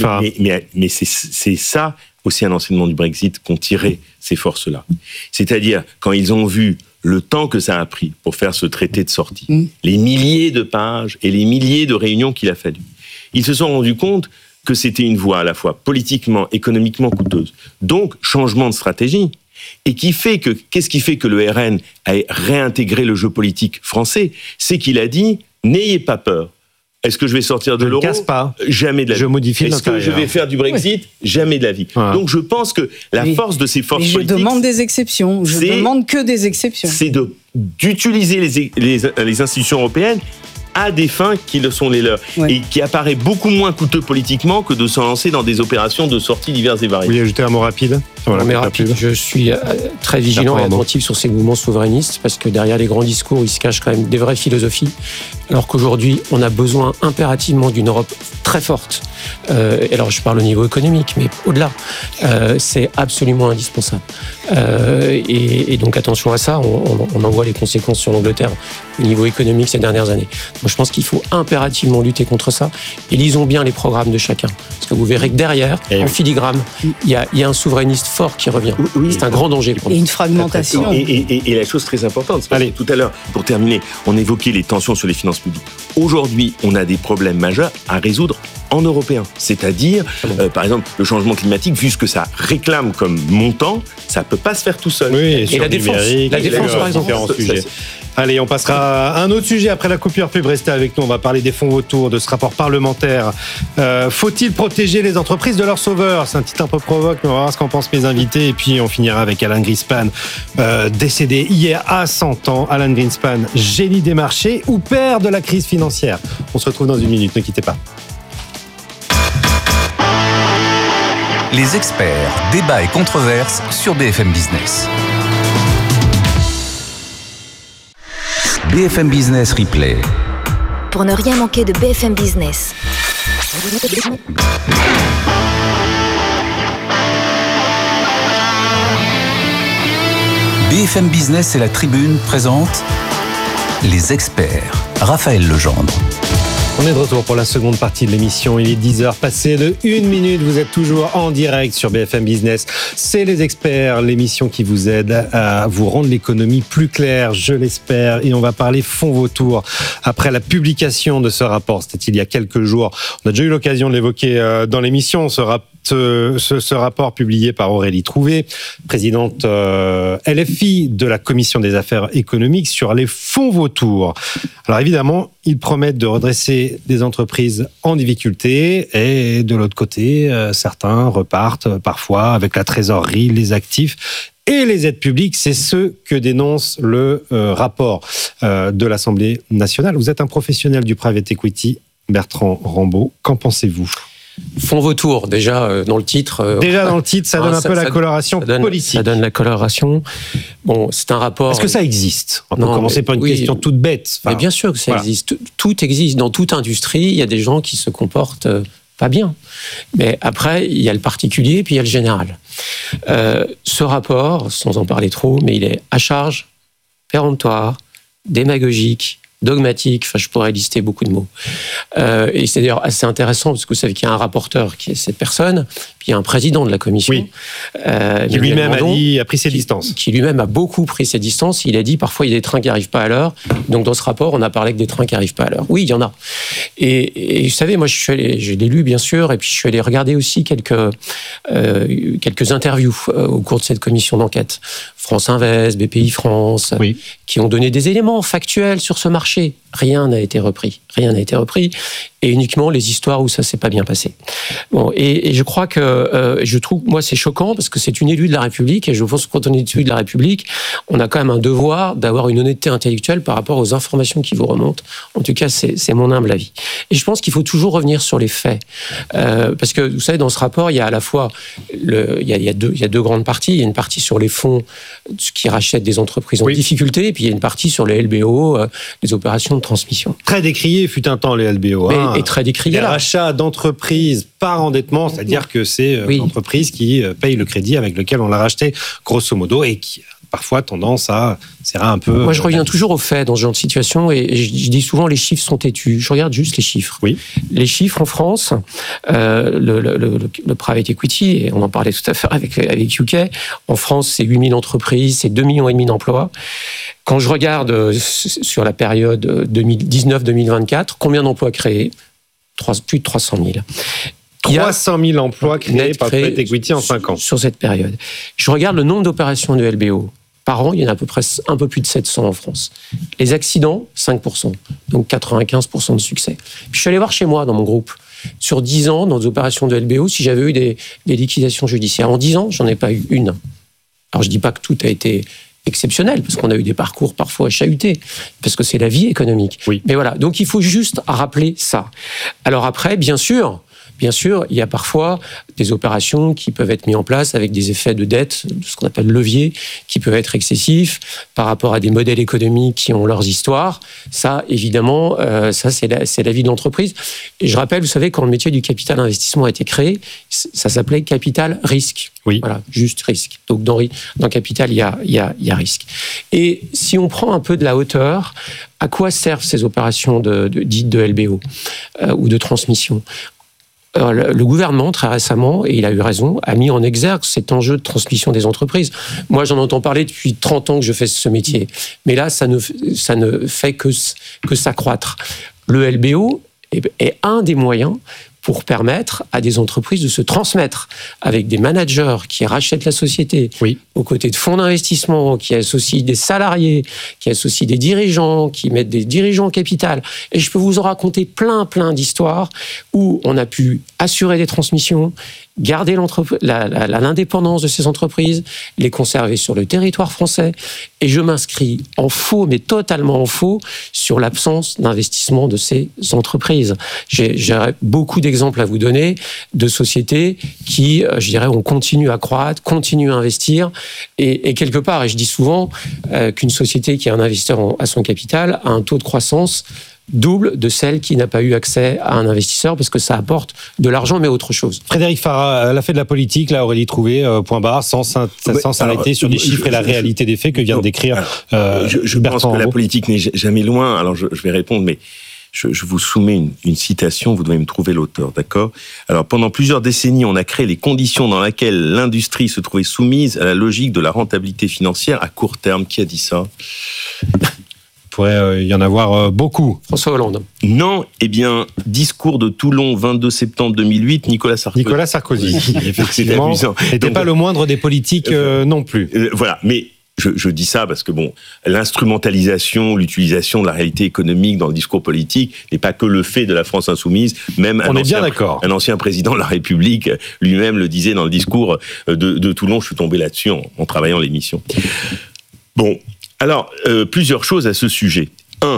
Mais c'est ça aussi un enseignement du Brexit qu'ont tiré ces forces-là. C'est-à-dire, quand ils ont vu le temps que ça a pris pour faire ce traité de sortie, les milliers de pages et les milliers de réunions qu'il a fallu, ils se sont rendus compte que c'était une voie à la fois politiquement, économiquement coûteuse. Donc, changement de stratégie. Et qu'est-ce qui fait que le RN a réintégré le jeu politique français ? C'est qu'il a dit, n'ayez pas peur. Est-ce que je vais sortir de l'euro ? Je ne casse pas. Jamais de la vie. Je modifie Est-ce que je vais faire du Brexit ? Jamais de la vie. Voilà. Donc je pense que la force de ces forces politiques... Je demande des exceptions. Je demande que des exceptions. C'est d'utiliser les institutions européennes à des fins qui sont les leurs et qui apparaît beaucoup moins coûteux politiquement que de se lancer dans des opérations de sortie diverses et variées. Vous voulez ajouter un mot rapide ? Rapide. Je suis très vigilant et attentif sur ces mouvements souverainistes parce que derrière les grands discours, il se cache quand même des vraies philosophies. Alors qu'aujourd'hui, on a besoin impérativement d'une Europe très forte. Alors je parle au niveau économique, mais au-delà, c'est absolument indispensable. Et donc attention à ça, on en voit les conséquences sur l'Angleterre au niveau économique ces dernières années. Donc je pense qu'il faut impérativement lutter contre ça. Et lisons bien les programmes de chacun. Parce que vous verrez que derrière, en filigrane, il y a un souverainiste fort qui revient. C'est un grand danger pour nous. Et une fragmentation. Et la chose très importante, c'est que tout à l'heure, pour terminer, on évoquait les tensions sur les finances publiques. Aujourd'hui, on a des problèmes majeurs à résoudre en européen. C'est-à-dire, par exemple, le changement climatique, vu ce que ça réclame comme montant, ça ne peut pas se faire tout seul. Et la défense, par exemple. Allez, on passera à un autre sujet après la coupure pub. Restez avec nous, on va parler des fonds vautours, de ce rapport parlementaire. Faut-il protéger les entreprises de leurs sauveurs ? C'est un titre un peu provoque, mais on va voir ce qu'en pensent mes invités. Et puis on finira avec Alan Greenspan, décédé hier à 100 ans. Alan Greenspan, génie des marchés ou père de la crise financière ? On se retrouve dans une minute, ne quittez pas. Les experts, débats et controverses sur BFM Business. BFM Business Replay. Pour ne rien manquer de BFM Business. BFM Business et la Tribune présentent Les experts. Raphaël Legendre. On est de retour pour la seconde partie de l'émission. Il est 10h passé de 1 minute. Vous êtes toujours en direct sur BFM Business. C'est les experts, l'émission qui vous aide à vous rendre l'économie plus claire, je l'espère. Et on va parler fonds vautours. Après la publication de ce rapport, c'était il y a quelques jours. On a déjà eu l'occasion de l'évoquer dans l'émission. Ce ce rapport publié par Aurélie Trouvé, présidente LFI de la Commission des affaires économiques, sur les fonds vautours. Alors évidemment, ils promettent de redresser des entreprises en difficulté et de l'autre côté, certains repartent parfois avec la trésorerie, les actifs et les aides publiques. C'est ce que dénonce le rapport de l'Assemblée nationale. Vous êtes un professionnel du private equity, Bertrand Rambaud. Qu'en pensez-vous ? Fonds vautours, déjà dans le titre. Déjà dans le titre, ça donne un peu la coloration politique. Ça donne la coloration. Bon, c'est un rapport. Est-ce que ça existe ? On peut commencer par une question toute bête. Mais bien sûr que ça existe. Tout existe. Dans toute industrie, il y a des gens qui se comportent pas bien. Mais après, il y a le particulier, puis il y a le général. Ce rapport, sans en parler trop, mais il est à charge, péremptoire, démagogique, dogmatique, enfin je pourrais lister beaucoup de mots. Et c'est d'ailleurs assez intéressant parce que vous savez qu'il y a un rapporteur qui est cette personne, puis il y a un président de la commission. Oui. Qui lui-même a pris ses distances. Qui lui-même a beaucoup pris ses distances. Il a dit parfois il y a des trains qui n'arrivent pas à l'heure. Donc dans ce rapport, on a parlé que des trains qui n'arrivent pas à l'heure. Oui, il y en a. Et vous savez, moi je l'ai lu bien sûr, et puis je suis allé regarder aussi quelques interviews au cours de cette commission d'enquête. France Invest, BPI France, qui ont donné des éléments factuels sur ce marché. Rien n'a été repris. Et uniquement les histoires où ça s'est pas bien passé. Bon, et je crois que je trouve, moi, c'est choquant parce que c'est une élue de la République et je pense que quand on est élu de la République, on a quand même un devoir d'avoir une honnêteté intellectuelle par rapport aux informations qui vous remontent. En tout cas, c'est mon humble avis. Et je pense qu'il faut toujours revenir sur les faits, parce que vous savez, dans ce rapport, il y a à la fois il y a deux grandes parties. Il y a une partie sur les fonds qui rachètent des entreprises en difficulté, et puis il y a une partie sur les LBO, les opérations de transmission. Très décrié fut un temps les LBO. Et très décrié. Les rachats d'entreprises par endettement, c'est-à-dire que c'est l'entreprise qui paye le crédit avec lequel on l'a racheté, grosso modo, et qui parfois tendance à serrer un peu. Moi, je reviens toujours aux faits dans ce genre de situation, et je dis souvent les chiffres sont têtus. Je regarde juste les chiffres. Oui. Les chiffres en France, le private equity, et on en parlait tout à fait avec UK, en France, c'est 8000 entreprises, c'est 2,5 millions d'emplois. Quand je regarde sur la période 2019-2024, combien d'emplois créés ? Plus de 300 000. 300 000 emplois créés par le private equity en 5 ans. Sur cette période. Je regarde le nombre d'opérations de LBO. Par an, il y en a à peu près un peu plus de 700 en France. Les accidents, 5%. Donc 95% de succès. Puis je suis allé voir chez moi, dans mon groupe, sur 10 ans, dans des opérations de LBO, si j'avais eu des liquidations judiciaires. En 10 ans, j'en ai pas eu une. Alors je dis pas que tout a été exceptionnel, parce qu'on a eu des parcours parfois chahutés, parce que c'est la vie économique. Oui. Mais voilà, donc il faut juste rappeler ça. Alors après, bien sûr, il y a parfois des opérations qui peuvent être mises en place avec des effets de dette, ce qu'on appelle levier, qui peuvent être excessifs par rapport à des modèles économiques qui ont leurs histoires. Ça, évidemment, c'est la vie de l'entreprise. Et je rappelle, vous savez, quand le métier du capital investissement a été créé, ça s'appelait capital risque. Oui. Voilà, juste risque. Donc dans capital, il y a risque. Et si on prend un peu de la hauteur, à quoi servent ces opérations dites de LBO ou de transmission ? Le gouvernement, très récemment, et il a eu raison, a mis en exergue cet enjeu de transmission des entreprises. Moi, j'en entends parler depuis 30 ans que je fais ce métier. Mais là, ça ne fait que s'accroître. Le LBO est un des moyens pour permettre à des entreprises de se transmettre avec des managers qui rachètent la société, aux côtés de fonds d'investissement, qui associent des salariés, qui associent des dirigeants, qui mettent des dirigeants au capital. Et je peux vous en raconter plein d'histoires où on a pu assurer des transmissions, garder l'indépendance de ces entreprises, les conserver sur le territoire français. Et je m'inscris en faux, mais totalement en faux, sur l'absence d'investissement de ces entreprises. J'ai beaucoup d'exemples à vous donner de sociétés qui, je dirais, ont continué à croître, continuent à investir. Et quelque part, et je dis souvent qu'une société qui a un investisseur à son capital a un taux de croissance double de celle qui n'a pas eu accès à un investisseur, parce que ça apporte de l'argent, mais autre chose. Frédéric Farah, elle a fait de la politique, là, Aurélie Trouvé, point barre, sans s'arrêter sur les chiffres et la réalité des faits que vient de décrire je pense que la politique n'est jamais loin. Alors je vais répondre, mais je vous soumets une citation, vous devez me trouver l'auteur, d'accord ? Alors, pendant plusieurs décennies, on a créé les conditions dans lesquelles l'industrie se trouvait soumise à la logique de la rentabilité financière à court terme. Qui a dit ça ? pourrait y en avoir beaucoup. François Hollande. Non, eh bien, discours de Toulon, 22 septembre 2008, Nicolas Sarkozy, effectivement, n'était pas le moindre des politiques non plus. Voilà, mais je dis ça parce que l'instrumentalisation, l'utilisation de la réalité économique dans le discours politique n'est pas que le fait de la France insoumise. Même un ancien président de la République lui-même le disait dans le discours de Toulon. Je suis tombé là-dessus en travaillant l'émission. Bon, alors, plusieurs choses à ce sujet.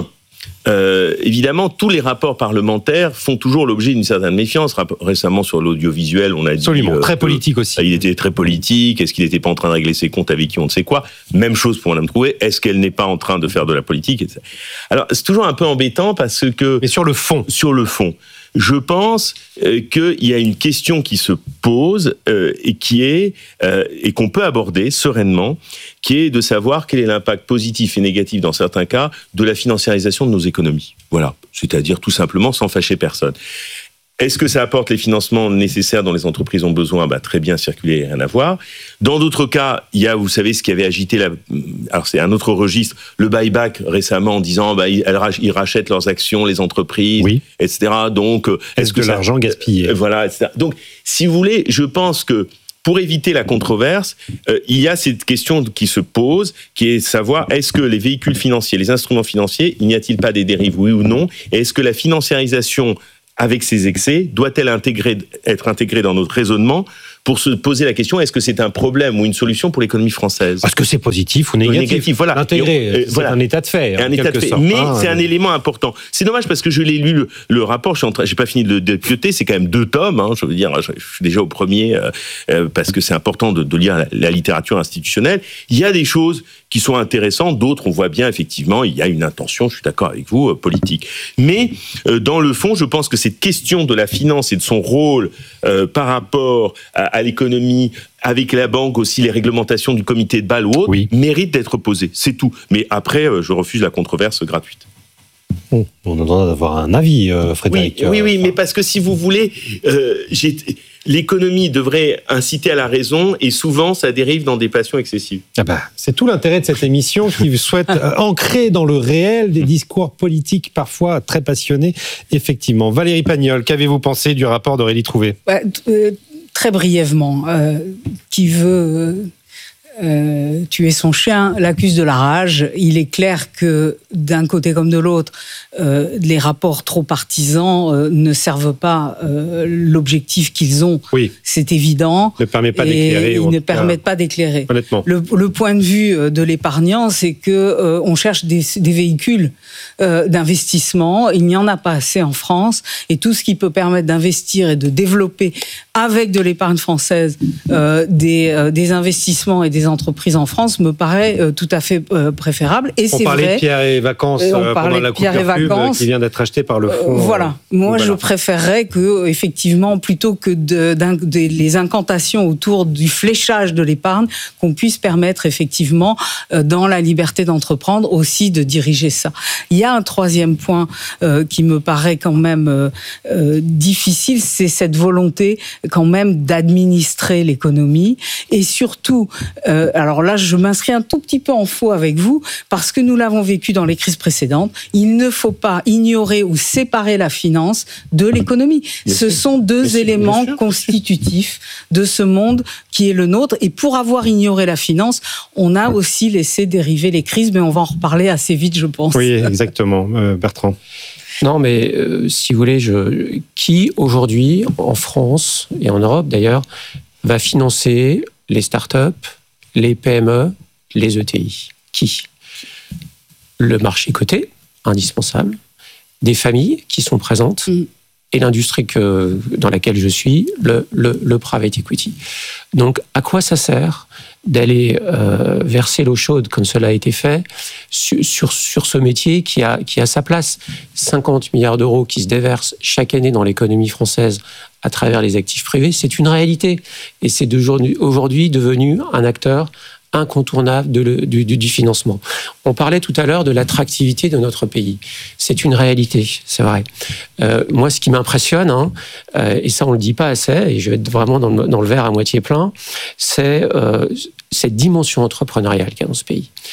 Évidemment, tous les rapports parlementaires font toujours l'objet d'une certaine méfiance. Récemment, sur l'audiovisuel, on a dit... Absolument, très politique aussi. Il était très politique. Est-ce qu'il n'était pas en train de régler ses comptes avec qui on ne sait quoi? Même chose pour Mme Trouet. Est-ce qu'elle n'est pas en train de faire de la politique? Alors, c'est toujours un peu embêtant parce que... Mais sur le fond. Sur le fond. Je pense qu'il y a une question qui se pose et qui est et qu'on peut aborder sereinement, qui est de savoir quel est l'impact positif et négatif dans certains cas de la financiarisation de nos économies. Voilà, c'est-à-dire tout simplement sans fâcher personne. Est-ce que ça apporte les financements nécessaires dont les entreprises ont besoin? Très bien, circuler, rien à voir. Dans d'autres cas, il y a, vous savez, ce qui avait agité alors c'est un autre registre, le buyback récemment en disant, ils rachètent leurs actions, les entreprises, oui, etc. Donc, est-ce que l'argent gaspillé? Voilà, etc. Donc, si vous voulez, je pense que pour éviter la controverse, il y a cette question qui se pose, qui est de savoir, est-ce que les véhicules financiers, les instruments financiers, il n'y a-t-il pas des dérives, oui ou non? Et est-ce que la financiarisation avec ces excès, doit-elle être intégrée dans notre raisonnement pour se poser la question, est-ce que c'est un problème ou une solution pour l'économie française? Parce que c'est positif ou négatif. Voilà. L'intégrer, c'est un état de fait. Mais c'est un élément important. C'est dommage parce que je l'ai lu, le rapport, j'ai pas fini de le dépiauter, c'est quand même 2 tomes, je veux dire, je suis déjà au premier, parce que c'est important de lire la littérature institutionnelle. Il y a des choses qui sont intéressantes, d'autres, on voit bien, effectivement, il y a une intention, je suis d'accord avec vous, politique. Mais, dans le fond, je pense que cette question de la finance et de son rôle par rapport à l'économie, avec la banque aussi, les réglementations du comité de Bâle ou autres, méritent d'être posées. C'est tout. Mais après, je refuse la controverse gratuite. On a le droit d'avoir un avis, Frédéric. Oui, mais parce que si vous voulez, l'économie devrait inciter à la raison et souvent, ça dérive dans des passions excessives. C'est tout l'intérêt de cette émission qui souhaite ancrer dans le réel des discours politiques parfois très passionnés. Effectivement. Valérie Pagnol, qu'avez-vous pensé du rapport d'Aurélie Trouvé? Très brièvement, qui veut tuer son chien l'accuse de la rage. Il est clair que d'un côté comme de l'autre, les rapports trop partisans ne servent pas l'objectif qu'ils ont. Oui. C'est évident. Ne permet pas d'éclairer. Ils ne permettent pas d'éclairer. Honnêtement. Le point de vue de l'épargnant, c'est que on cherche des véhicules d'investissement. Il n'y en a pas assez en France. Et tout ce qui peut permettre d'investir et de développer avec de l'épargne française des investissements et des entreprises en France me paraît tout à fait préférable. Et on parlait de Pierre et Vacances pendant la coupure pub qui vient d'être acheté par le fonds. Voilà. Moi, je préférerais que, effectivement, plutôt que les incantations autour du fléchage de l'épargne, qu'on puisse permettre, effectivement, dans la liberté d'entreprendre, aussi de diriger ça. Il y a un troisième point qui me paraît quand même difficile, c'est cette volonté quand même d'administrer l'économie et surtout, alors là je m'inscris un tout petit peu en faux avec vous parce que nous l'avons vécu dans les crises précédentes, il ne faut pas ignorer ou séparer la finance de l'économie. Ce sont deux éléments constitutifs de ce monde qui est le nôtre et pour avoir ignoré la finance, on a aussi laissé dériver les crises, mais on va en reparler assez vite je pense. Oui, exactement. Bertrand. Non, mais si vous voulez, qui aujourd'hui, en France et en Europe d'ailleurs, va financer les startups, les PME, les ETI? Qui? Le marché coté, indispensable, des familles qui sont présentes, et l'industrie dans laquelle je suis, le private equity. Donc, à quoi ça sert d'aller verser l'eau chaude, comme cela a été fait, sur ce métier qui a sa place? 50 milliards d'euros qui se déversent chaque année dans l'économie française à travers les actifs privés, c'est une réalité. Et c'est aujourd'hui devenu un acteur incontournable du financement. On parlait tout à l'heure de l'attractivité de notre pays. C'est une réalité, c'est vrai. Moi, ce qui m'impressionne, et ça on le dit pas assez, et je vais être vraiment dans le verre à moitié plein, c'est cette dimension entrepreneuriale qu'il y a dans ce pays.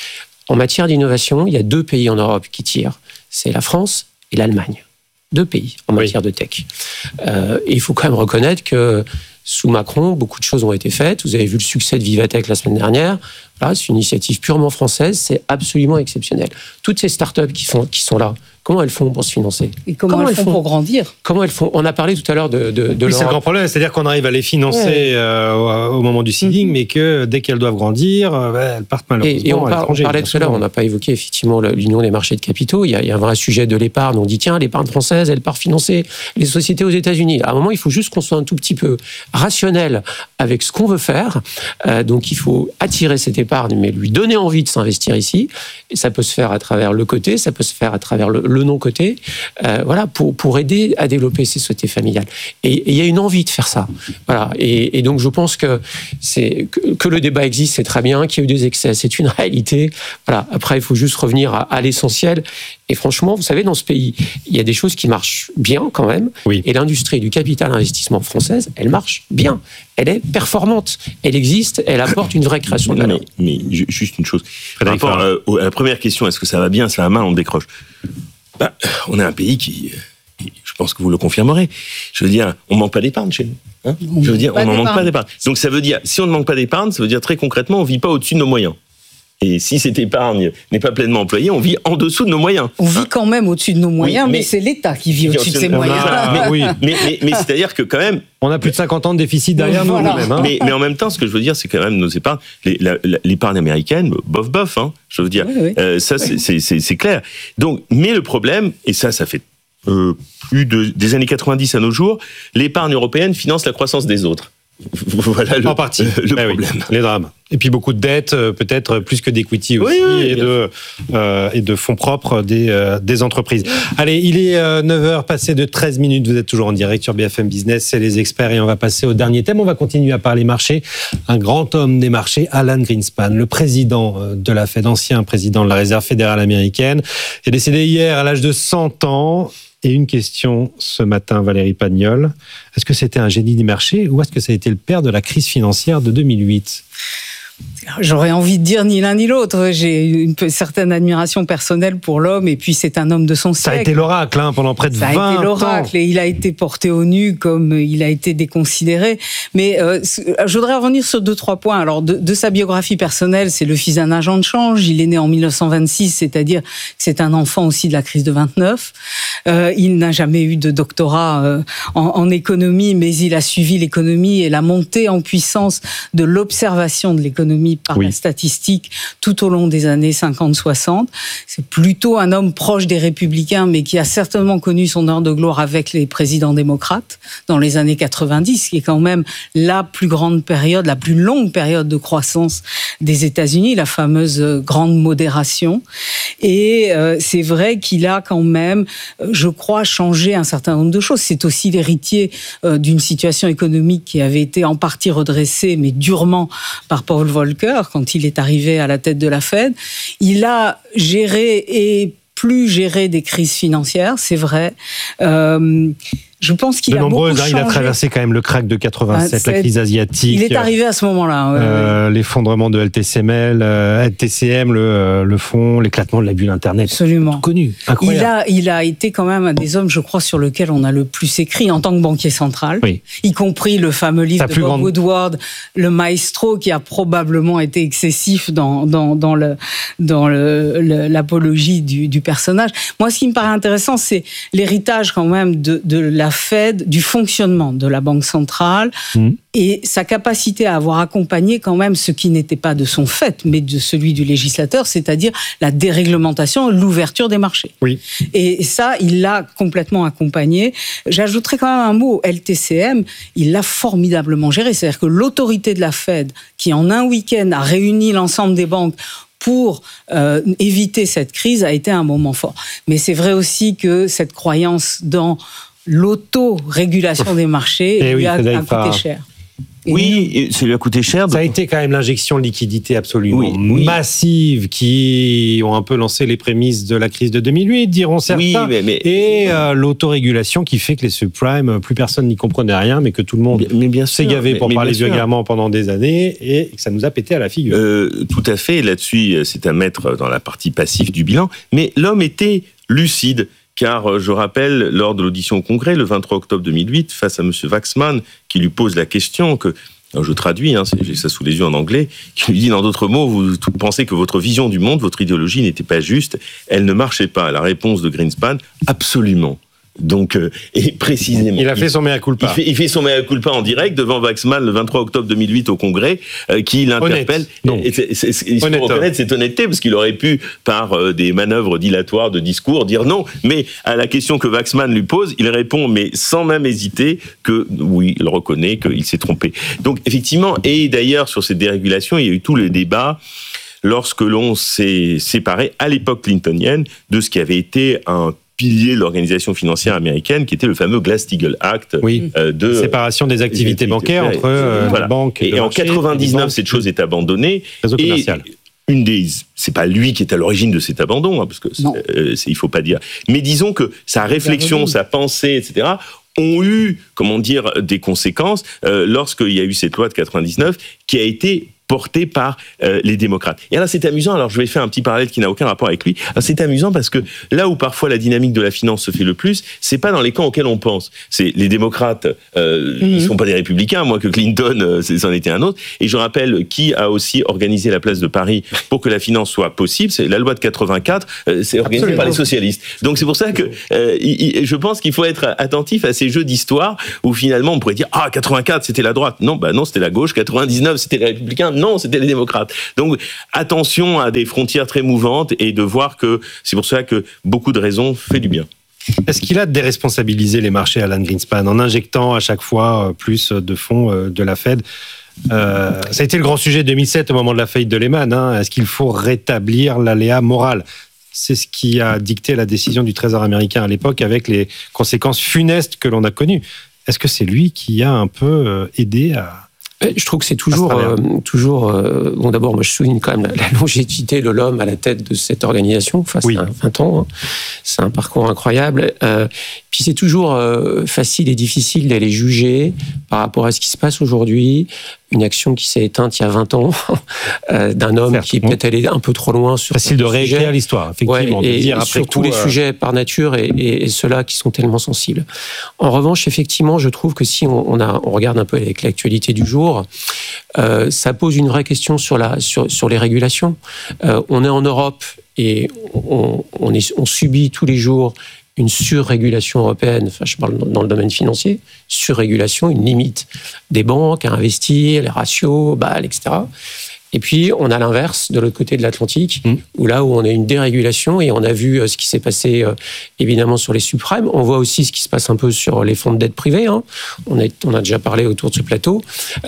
En matière d'innovation, il y a 2 pays en Europe qui tirent. C'est la France et l'Allemagne. 2 pays en matière de tech. Et il faut quand même reconnaître que sous Macron, beaucoup de choses ont été faites. Vous avez vu le succès de Vivatech la semaine dernière. Là, c'est une initiative purement française. C'est absolument exceptionnel. Toutes ces startups qui sont là, comment elles font pour se financer? Et comment elles font pour grandir? Comment elles font? On a parlé tout à l'heure de oui, c'est le grand problème. C'est-à-dire qu'on arrive à les financer au moment du seeding, mais que dès qu'elles doivent grandir, elles partent malheureusement et on à l'étranger. On parlait tout à l'heure, on n'a pas évoqué effectivement l'union des marchés de capitaux. Il y a un vrai sujet de l'épargne. On dit tiens, l'épargne française, elle part financer les sociétés aux États-Unis. À un moment, il faut juste qu'on soit un tout petit peu rationnel avec ce qu'on veut faire. Donc, il faut attirer cette épargne, mais lui donner envie de s'investir ici. Et ça peut se faire à travers le côté, ça peut se faire à travers le non-côté. Voilà, pour aider à développer ces sociétés familiales. Et il y a une envie de faire ça. Voilà. Et donc, je pense que le débat existe, c'est très bien. Qu'il y ait eu des excès, c'est une réalité. Voilà. Après, il faut juste revenir à l'essentiel. Et franchement, vous savez, dans ce pays, il y a des choses qui marchent bien quand même. Oui. Et l'industrie du capital investissement française, elle marche bien. Elle est performante. Elle existe. Elle apporte une vraie création de valeur. Mais juste une chose. Par rapport à la première question, est-ce que ça va bien, ça va mal, on décroche. On est un pays qui, je pense que vous le confirmerez, je veux dire, on ne manque pas d'épargne chez nous. Hein, je veux dire, on n'en manque pas d'épargne. Donc ça veut dire, si on ne manque pas d'épargne, ça veut dire très concrètement, on ne vit pas au-dessus de nos moyens. Et si cette épargne n'est pas pleinement employée, on vit en dessous de nos moyens. On vit quand même au-dessus de nos moyens, mais c'est l'État qui vit au-dessus de ses moyens. Mais c'est-à-dire que quand même... On a plus de 50 ans de déficit derrière nous, quand même. Hein. Mais en même temps, ce que je veux dire, c'est quand même nos épargnes, l'épargne américaine, bof, hein, je veux dire, ça c'est clair. Donc, mais le problème, et ça fait plus des années 90 à nos jours, l'épargne européenne finance la croissance des autres. Voilà en partie le problème. Oui, les drames. Et puis beaucoup de dettes, peut-être plus que d'equity aussi, et de fonds propres des entreprises. Allez, il est 9h passé de 13 minutes. Vous êtes toujours en direct sur BFM Business, c'est les experts, et on va passer au dernier thème. On va continuer à parler marché. Un grand homme des marchés, Alan Greenspan, le président de la Fed, ancien président de la Réserve fédérale américaine, est décédé hier à l'âge de 100 ans. Et une question ce matin, Valérie Pagnol. Est-ce que c'était un génie des marchés ou est-ce que ça a été le père de la crise financière de 2008 ? J'aurais envie de dire ni l'un ni l'autre. J'ai une certaine admiration personnelle pour l'homme, et puis c'est un homme de son siècle. Ça a été l'oracle pendant près de 20 ans. Ça a été l'oracle, et il a été porté au nu comme il a été déconsidéré. Mais je voudrais revenir sur 2-3 points. Alors, de sa biographie personnelle, c'est le fils d'un agent de change. Il est né en 1926, c'est-à-dire que c'est un enfant aussi de la crise de 29. Il n'a jamais eu de doctorat en économie, mais il a suivi l'économie et la montée en puissance de l'observation de l'économie par la statistique tout au long des années 50-60. C'est plutôt un homme proche des Républicains, mais qui a certainement connu son heure de gloire avec les présidents démocrates dans les années 90, qui est quand même la plus grande période, la plus longue période de croissance des États-Unis, la fameuse grande modération. Et c'est vrai qu'il a quand même, je crois, changé un certain nombre de choses. C'est aussi l'héritier d'une situation économique qui avait été en partie redressée, mais durement par Paul Volcker, quand il est arrivé à la tête de la Fed. Il a géré et plus géré des crises financières, c'est vrai. Je pense qu'il a beaucoup changé. Il a traversé quand même le crack de 87, la crise asiatique. Il est arrivé à ce moment-là. L'effondrement de LTCM, le fonds, l'éclatement de la bulle Internet. Absolument. Tout connu, incroyable. Il a été quand même un des hommes, je crois, sur lequel on a le plus écrit en tant que banquier central, y compris le fameux livre de Bob Woodward, Le Maestro, qui a probablement été excessif dans l'apologie du personnage. Moi, ce qui me paraît intéressant, c'est l'héritage quand même de la Fed, du fonctionnement de la Banque centrale et sa capacité à avoir accompagné quand même ce qui n'était pas de son fait, mais de celui du législateur, c'est-à-dire la déréglementation, l'ouverture des marchés. Oui. Et ça, il l'a complètement accompagné. J'ajouterais quand même un mot, LTCM, il l'a formidablement géré. C'est-à-dire que l'autorité de la Fed, qui en un week-end a réuni l'ensemble des banques pour éviter cette crise, a été un moment fort. Mais c'est vrai aussi que cette croyance dans l'autorégulation des marchés lui a coûté cher. Et ça lui a coûté cher. Ça a été quand même l'injection de liquidité absolument massive qui ont un peu lancé les prémices de la crise de 2008, diront certains. Et l'autorégulation qui fait que les subprimes, plus personne n'y comprenait rien, mais que tout le monde s'est gavé pour parler vulgairement pendant des années et que ça nous a pété à la figure. Tout à fait. Là-dessus, c'est à mettre dans la partie passive du bilan. Mais l'homme était lucide. Car je rappelle, lors de l'audition au Congrès, le 23 octobre 2008, face à M. Waxman, qui lui pose la question que, je traduis, j'ai ça sous les yeux en anglais, qui lui dit, dans d'autres mots, vous pensez que votre vision du monde, votre idéologie n'était pas juste, elle ne marchait pas. La réponse de Greenspan, absolument. Donc, et précisément. Il a fait son mea culpa. Il fait son mea culpa en direct devant Waxman le 23 octobre 2008 au Congrès, qui l'interpelle. Il faut reconnaître cette honnêteté, parce qu'il aurait pu, par des manœuvres dilatoires de discours, dire non. Mais à la question que Waxman lui pose, il répond, mais sans même hésiter, que oui, il reconnaît qu'il s'est trompé. Donc, effectivement, et d'ailleurs, sur cette dérégulation, il y a eu tout le débat lorsque l'on s'est séparé, à l'époque clintonienne, de ce qui avait été un pilier de l'organisation financière américaine, qui était le fameux Glass-Steagall Act de séparation des activités bancaires entre les banques. Et en 99, cette chose est abandonnée. Réseau commercial. C'est pas lui qui est à l'origine de cet abandon, parce que il faut pas dire. Mais disons que sa réflexion, sa pensée, etc., ont eu, des conséquences lorsqu'il y a eu cette loi de 99 qui a été porté par les démocrates. Et alors c'est amusant, alors je vais faire un petit parallèle qui n'a aucun rapport avec lui. Alors, c'est amusant parce que là où parfois la dynamique de la finance se fait le plus, c'est pas dans les camps auxquels on pense. C'est les démocrates, ils sont pas des républicains, moins que Clinton, c'en était un autre. Et je rappelle qui a aussi organisé la place de Paris pour que la finance soit possible, c'est la loi de 84, c'est organisé par les socialistes. Donc c'est pour ça que je pense qu'il faut être attentif à ces jeux d'histoire où finalement on pourrait dire 84 c'était la droite. Non, c'était la gauche, 99 c'était les républicains. Non, c'était les démocrates. Donc, attention à des frontières très mouvantes et de voir que c'est pour ça que beaucoup de raisons fait du bien. Est-ce qu'il a déresponsabilisé les marchés, Alan Greenspan, en injectant à chaque fois plus de fonds de la Fed ? Ça a été le grand sujet de 2007 au moment de la faillite de Lehman. Est-ce qu'il faut rétablir l'aléa moral ? C'est ce qui a dicté la décision du Trésor américain à l'époque avec les conséquences funestes que l'on a connues. Est-ce que c'est lui qui a un peu aidé à... Je trouve que c'est toujours bon, d'abord, moi je souligne quand même la longévité de l'homme à la tête de cette organisation, c'est 20 ans, c'est un parcours incroyable. Puis c'est toujours facile et difficile d'aller juger par rapport à ce qui se passe aujourd'hui, une action qui s'est éteinte il y a 20 ans, d'un homme qui est peut-être allé un peu trop loin sur... Facile de réécrire l'histoire, effectivement. Et dire après sur tous les sujets par nature et ceux-là qui sont tellement sensibles. En revanche, effectivement, je trouve que si on regarde un peu avec l'actualité du jour, ça pose une vraie question sur les régulations. On est en Europe et on subit tous les jours une surrégulation européenne, je parle dans le domaine financier, surrégulation, une limite des banques à investir, les ratios, BAL, etc. Et puis, on a l'inverse de l'autre côté de l'Atlantique, où on a une dérégulation, et on a vu ce qui s'est passé, évidemment, sur les subprimes. On voit aussi ce qui se passe un peu sur les fonds de dette privés. On a déjà parlé autour de ce plateau.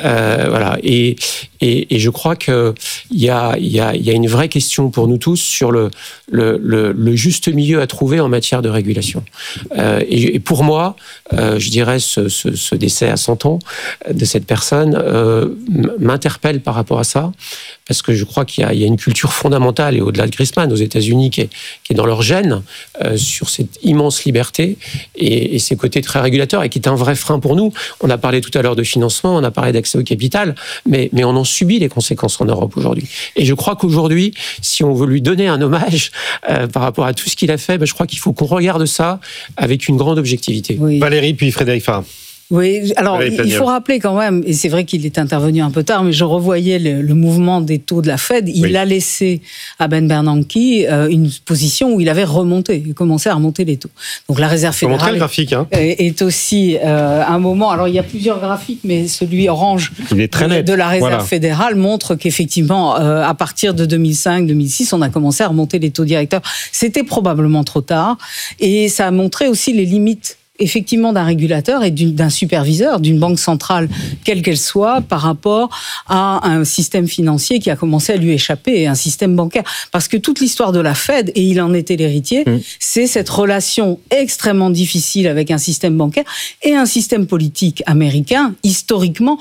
Et je crois qu'il y a une vraie question pour nous tous sur le juste milieu à trouver en matière de régulation. Et pour moi, je dirais, ce décès à 100 ans de cette personne m'interpelle par rapport à ça, parce que je crois qu'il y a une culture fondamentale, et au-delà de Greenspan, aux États-Unis, qui est dans leur gène, sur cette immense liberté et ces côtés très régulateurs, et qui est un vrai frein pour nous. On a parlé tout à l'heure de financement, on a parlé d'accès au capital, mais on en subit les conséquences en Europe aujourd'hui. Et je crois qu'aujourd'hui, si on veut lui donner un hommage par rapport à tout ce qu'il a fait, je crois qu'il faut qu'on regarde ça avec une grande objectivité. Oui. Valérie, puis Frédéric Farah. Oui, alors il faut rappeler quand même, et c'est vrai qu'il est intervenu un peu tard, mais je revoyais le mouvement des taux de la Fed. Il a laissé à Ben Bernanke une position où il avait commencé à remonter les taux. Donc la Réserve fédérale le graphique, est aussi un moment. Alors il y a plusieurs graphiques, mais celui orange de la Réserve fédérale montre qu'effectivement, à partir de 2005-2006, on a commencé à remonter les taux directeurs. C'était probablement trop tard, et ça a montré aussi les limites effectivement d'un régulateur et d'un superviseur, d'une banque centrale, quelle qu'elle soit, par rapport à un système financier qui a commencé à lui échapper, un système bancaire. Parce que toute l'histoire de la Fed, et il en était l'héritier, c'est cette relation extrêmement difficile avec un système bancaire et un système politique américain, historiquement,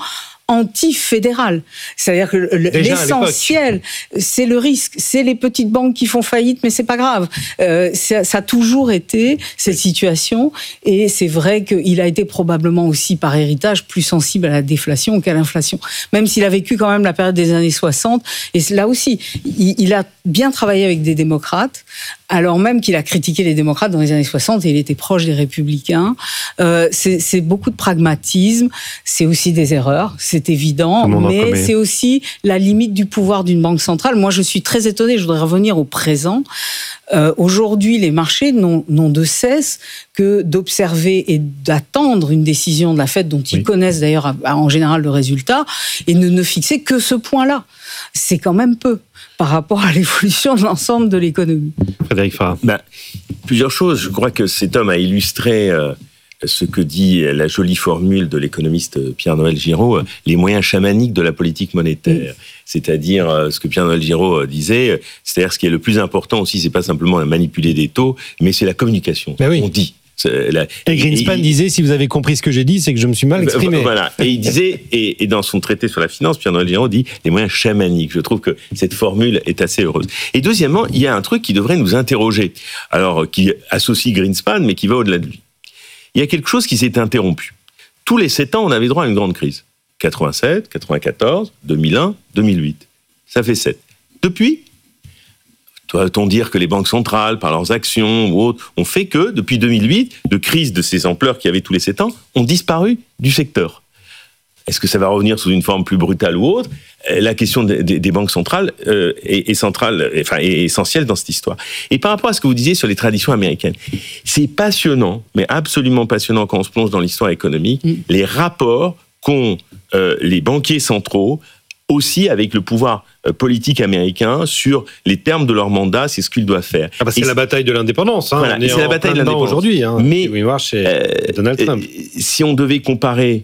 anti-fédéral. C'est-à-dire que l'essentiel, c'est le risque. C'est les petites banques qui font faillite, mais c'est pas grave. Ça a toujours été cette situation, et c'est vrai qu'il a été probablement aussi par héritage plus sensible à la déflation qu'à l'inflation. Même s'il a vécu quand même la période des années 60, et là aussi, il a bien travaillé avec des démocrates, alors même qu'il a critiqué les démocrates dans les années 60 et il était proche des républicains. C'est beaucoup de pragmatisme, c'est aussi des erreurs, c'est évident, mais c'est aussi la limite du pouvoir d'une banque centrale. Moi, je suis très étonnée, je voudrais revenir au présent. Aujourd'hui, les marchés n'ont de cesse que d'observer et d'attendre une décision de la Fed, dont ils connaissent d'ailleurs en général le résultat, et ne fixer que ce point-là. C'est quand même peu par rapport à l'évolution de l'ensemble de l'économie. Frédéric Farah. Plusieurs choses. Je crois que cet homme a illustré ce que dit la jolie formule de l'économiste Pierre-Noël Giraud, les moyens chamaniques de la politique monétaire. C'est-à-dire ce que Pierre-Noël Giraud disait, c'est-à-dire ce qui est le plus important aussi, c'est pas simplement manipuler des taux, mais c'est la communication. On dit. Et Greenspan disait, si vous avez compris ce que j'ai dit, c'est que je me suis mal exprimé. Voilà. Et il disait, et dans son traité sur la finance, Pierre-Noël Giraud dit les moyens chamaniques. Je trouve que cette formule est assez heureuse. Et deuxièmement, il y a un truc qui devrait nous interroger, alors qui associe Greenspan, mais qui va au-delà de lui. Il y a quelque chose qui s'est interrompu. Tous les 7 ans, on avait droit à une grande crise. 87, 94, 2001, 2008. Ça fait 7. Depuis, doit-on dire que les banques centrales, par leurs actions ou autres, ont fait que, depuis 2008, de crises de ces ampleurs qu'il y avait tous les 7 ans, ont disparu du secteur. Est-ce que ça va revenir sous une forme plus brutale ou autre ? La question des banques centrales est centrale, enfin, est essentielle dans cette histoire. Et par rapport à ce que vous disiez sur les traditions américaines, c'est passionnant, mais absolument passionnant quand on se plonge dans l'histoire économique, les rapports qu'ont les banquiers centraux aussi avec le pouvoir politique américain sur les termes de leur mandat, c'est ce qu'ils doivent faire. C'est la bataille de l'indépendance. Voilà, c'est la bataille de l'indépendance aujourd'hui. Mais Donald Trump. si on devait comparer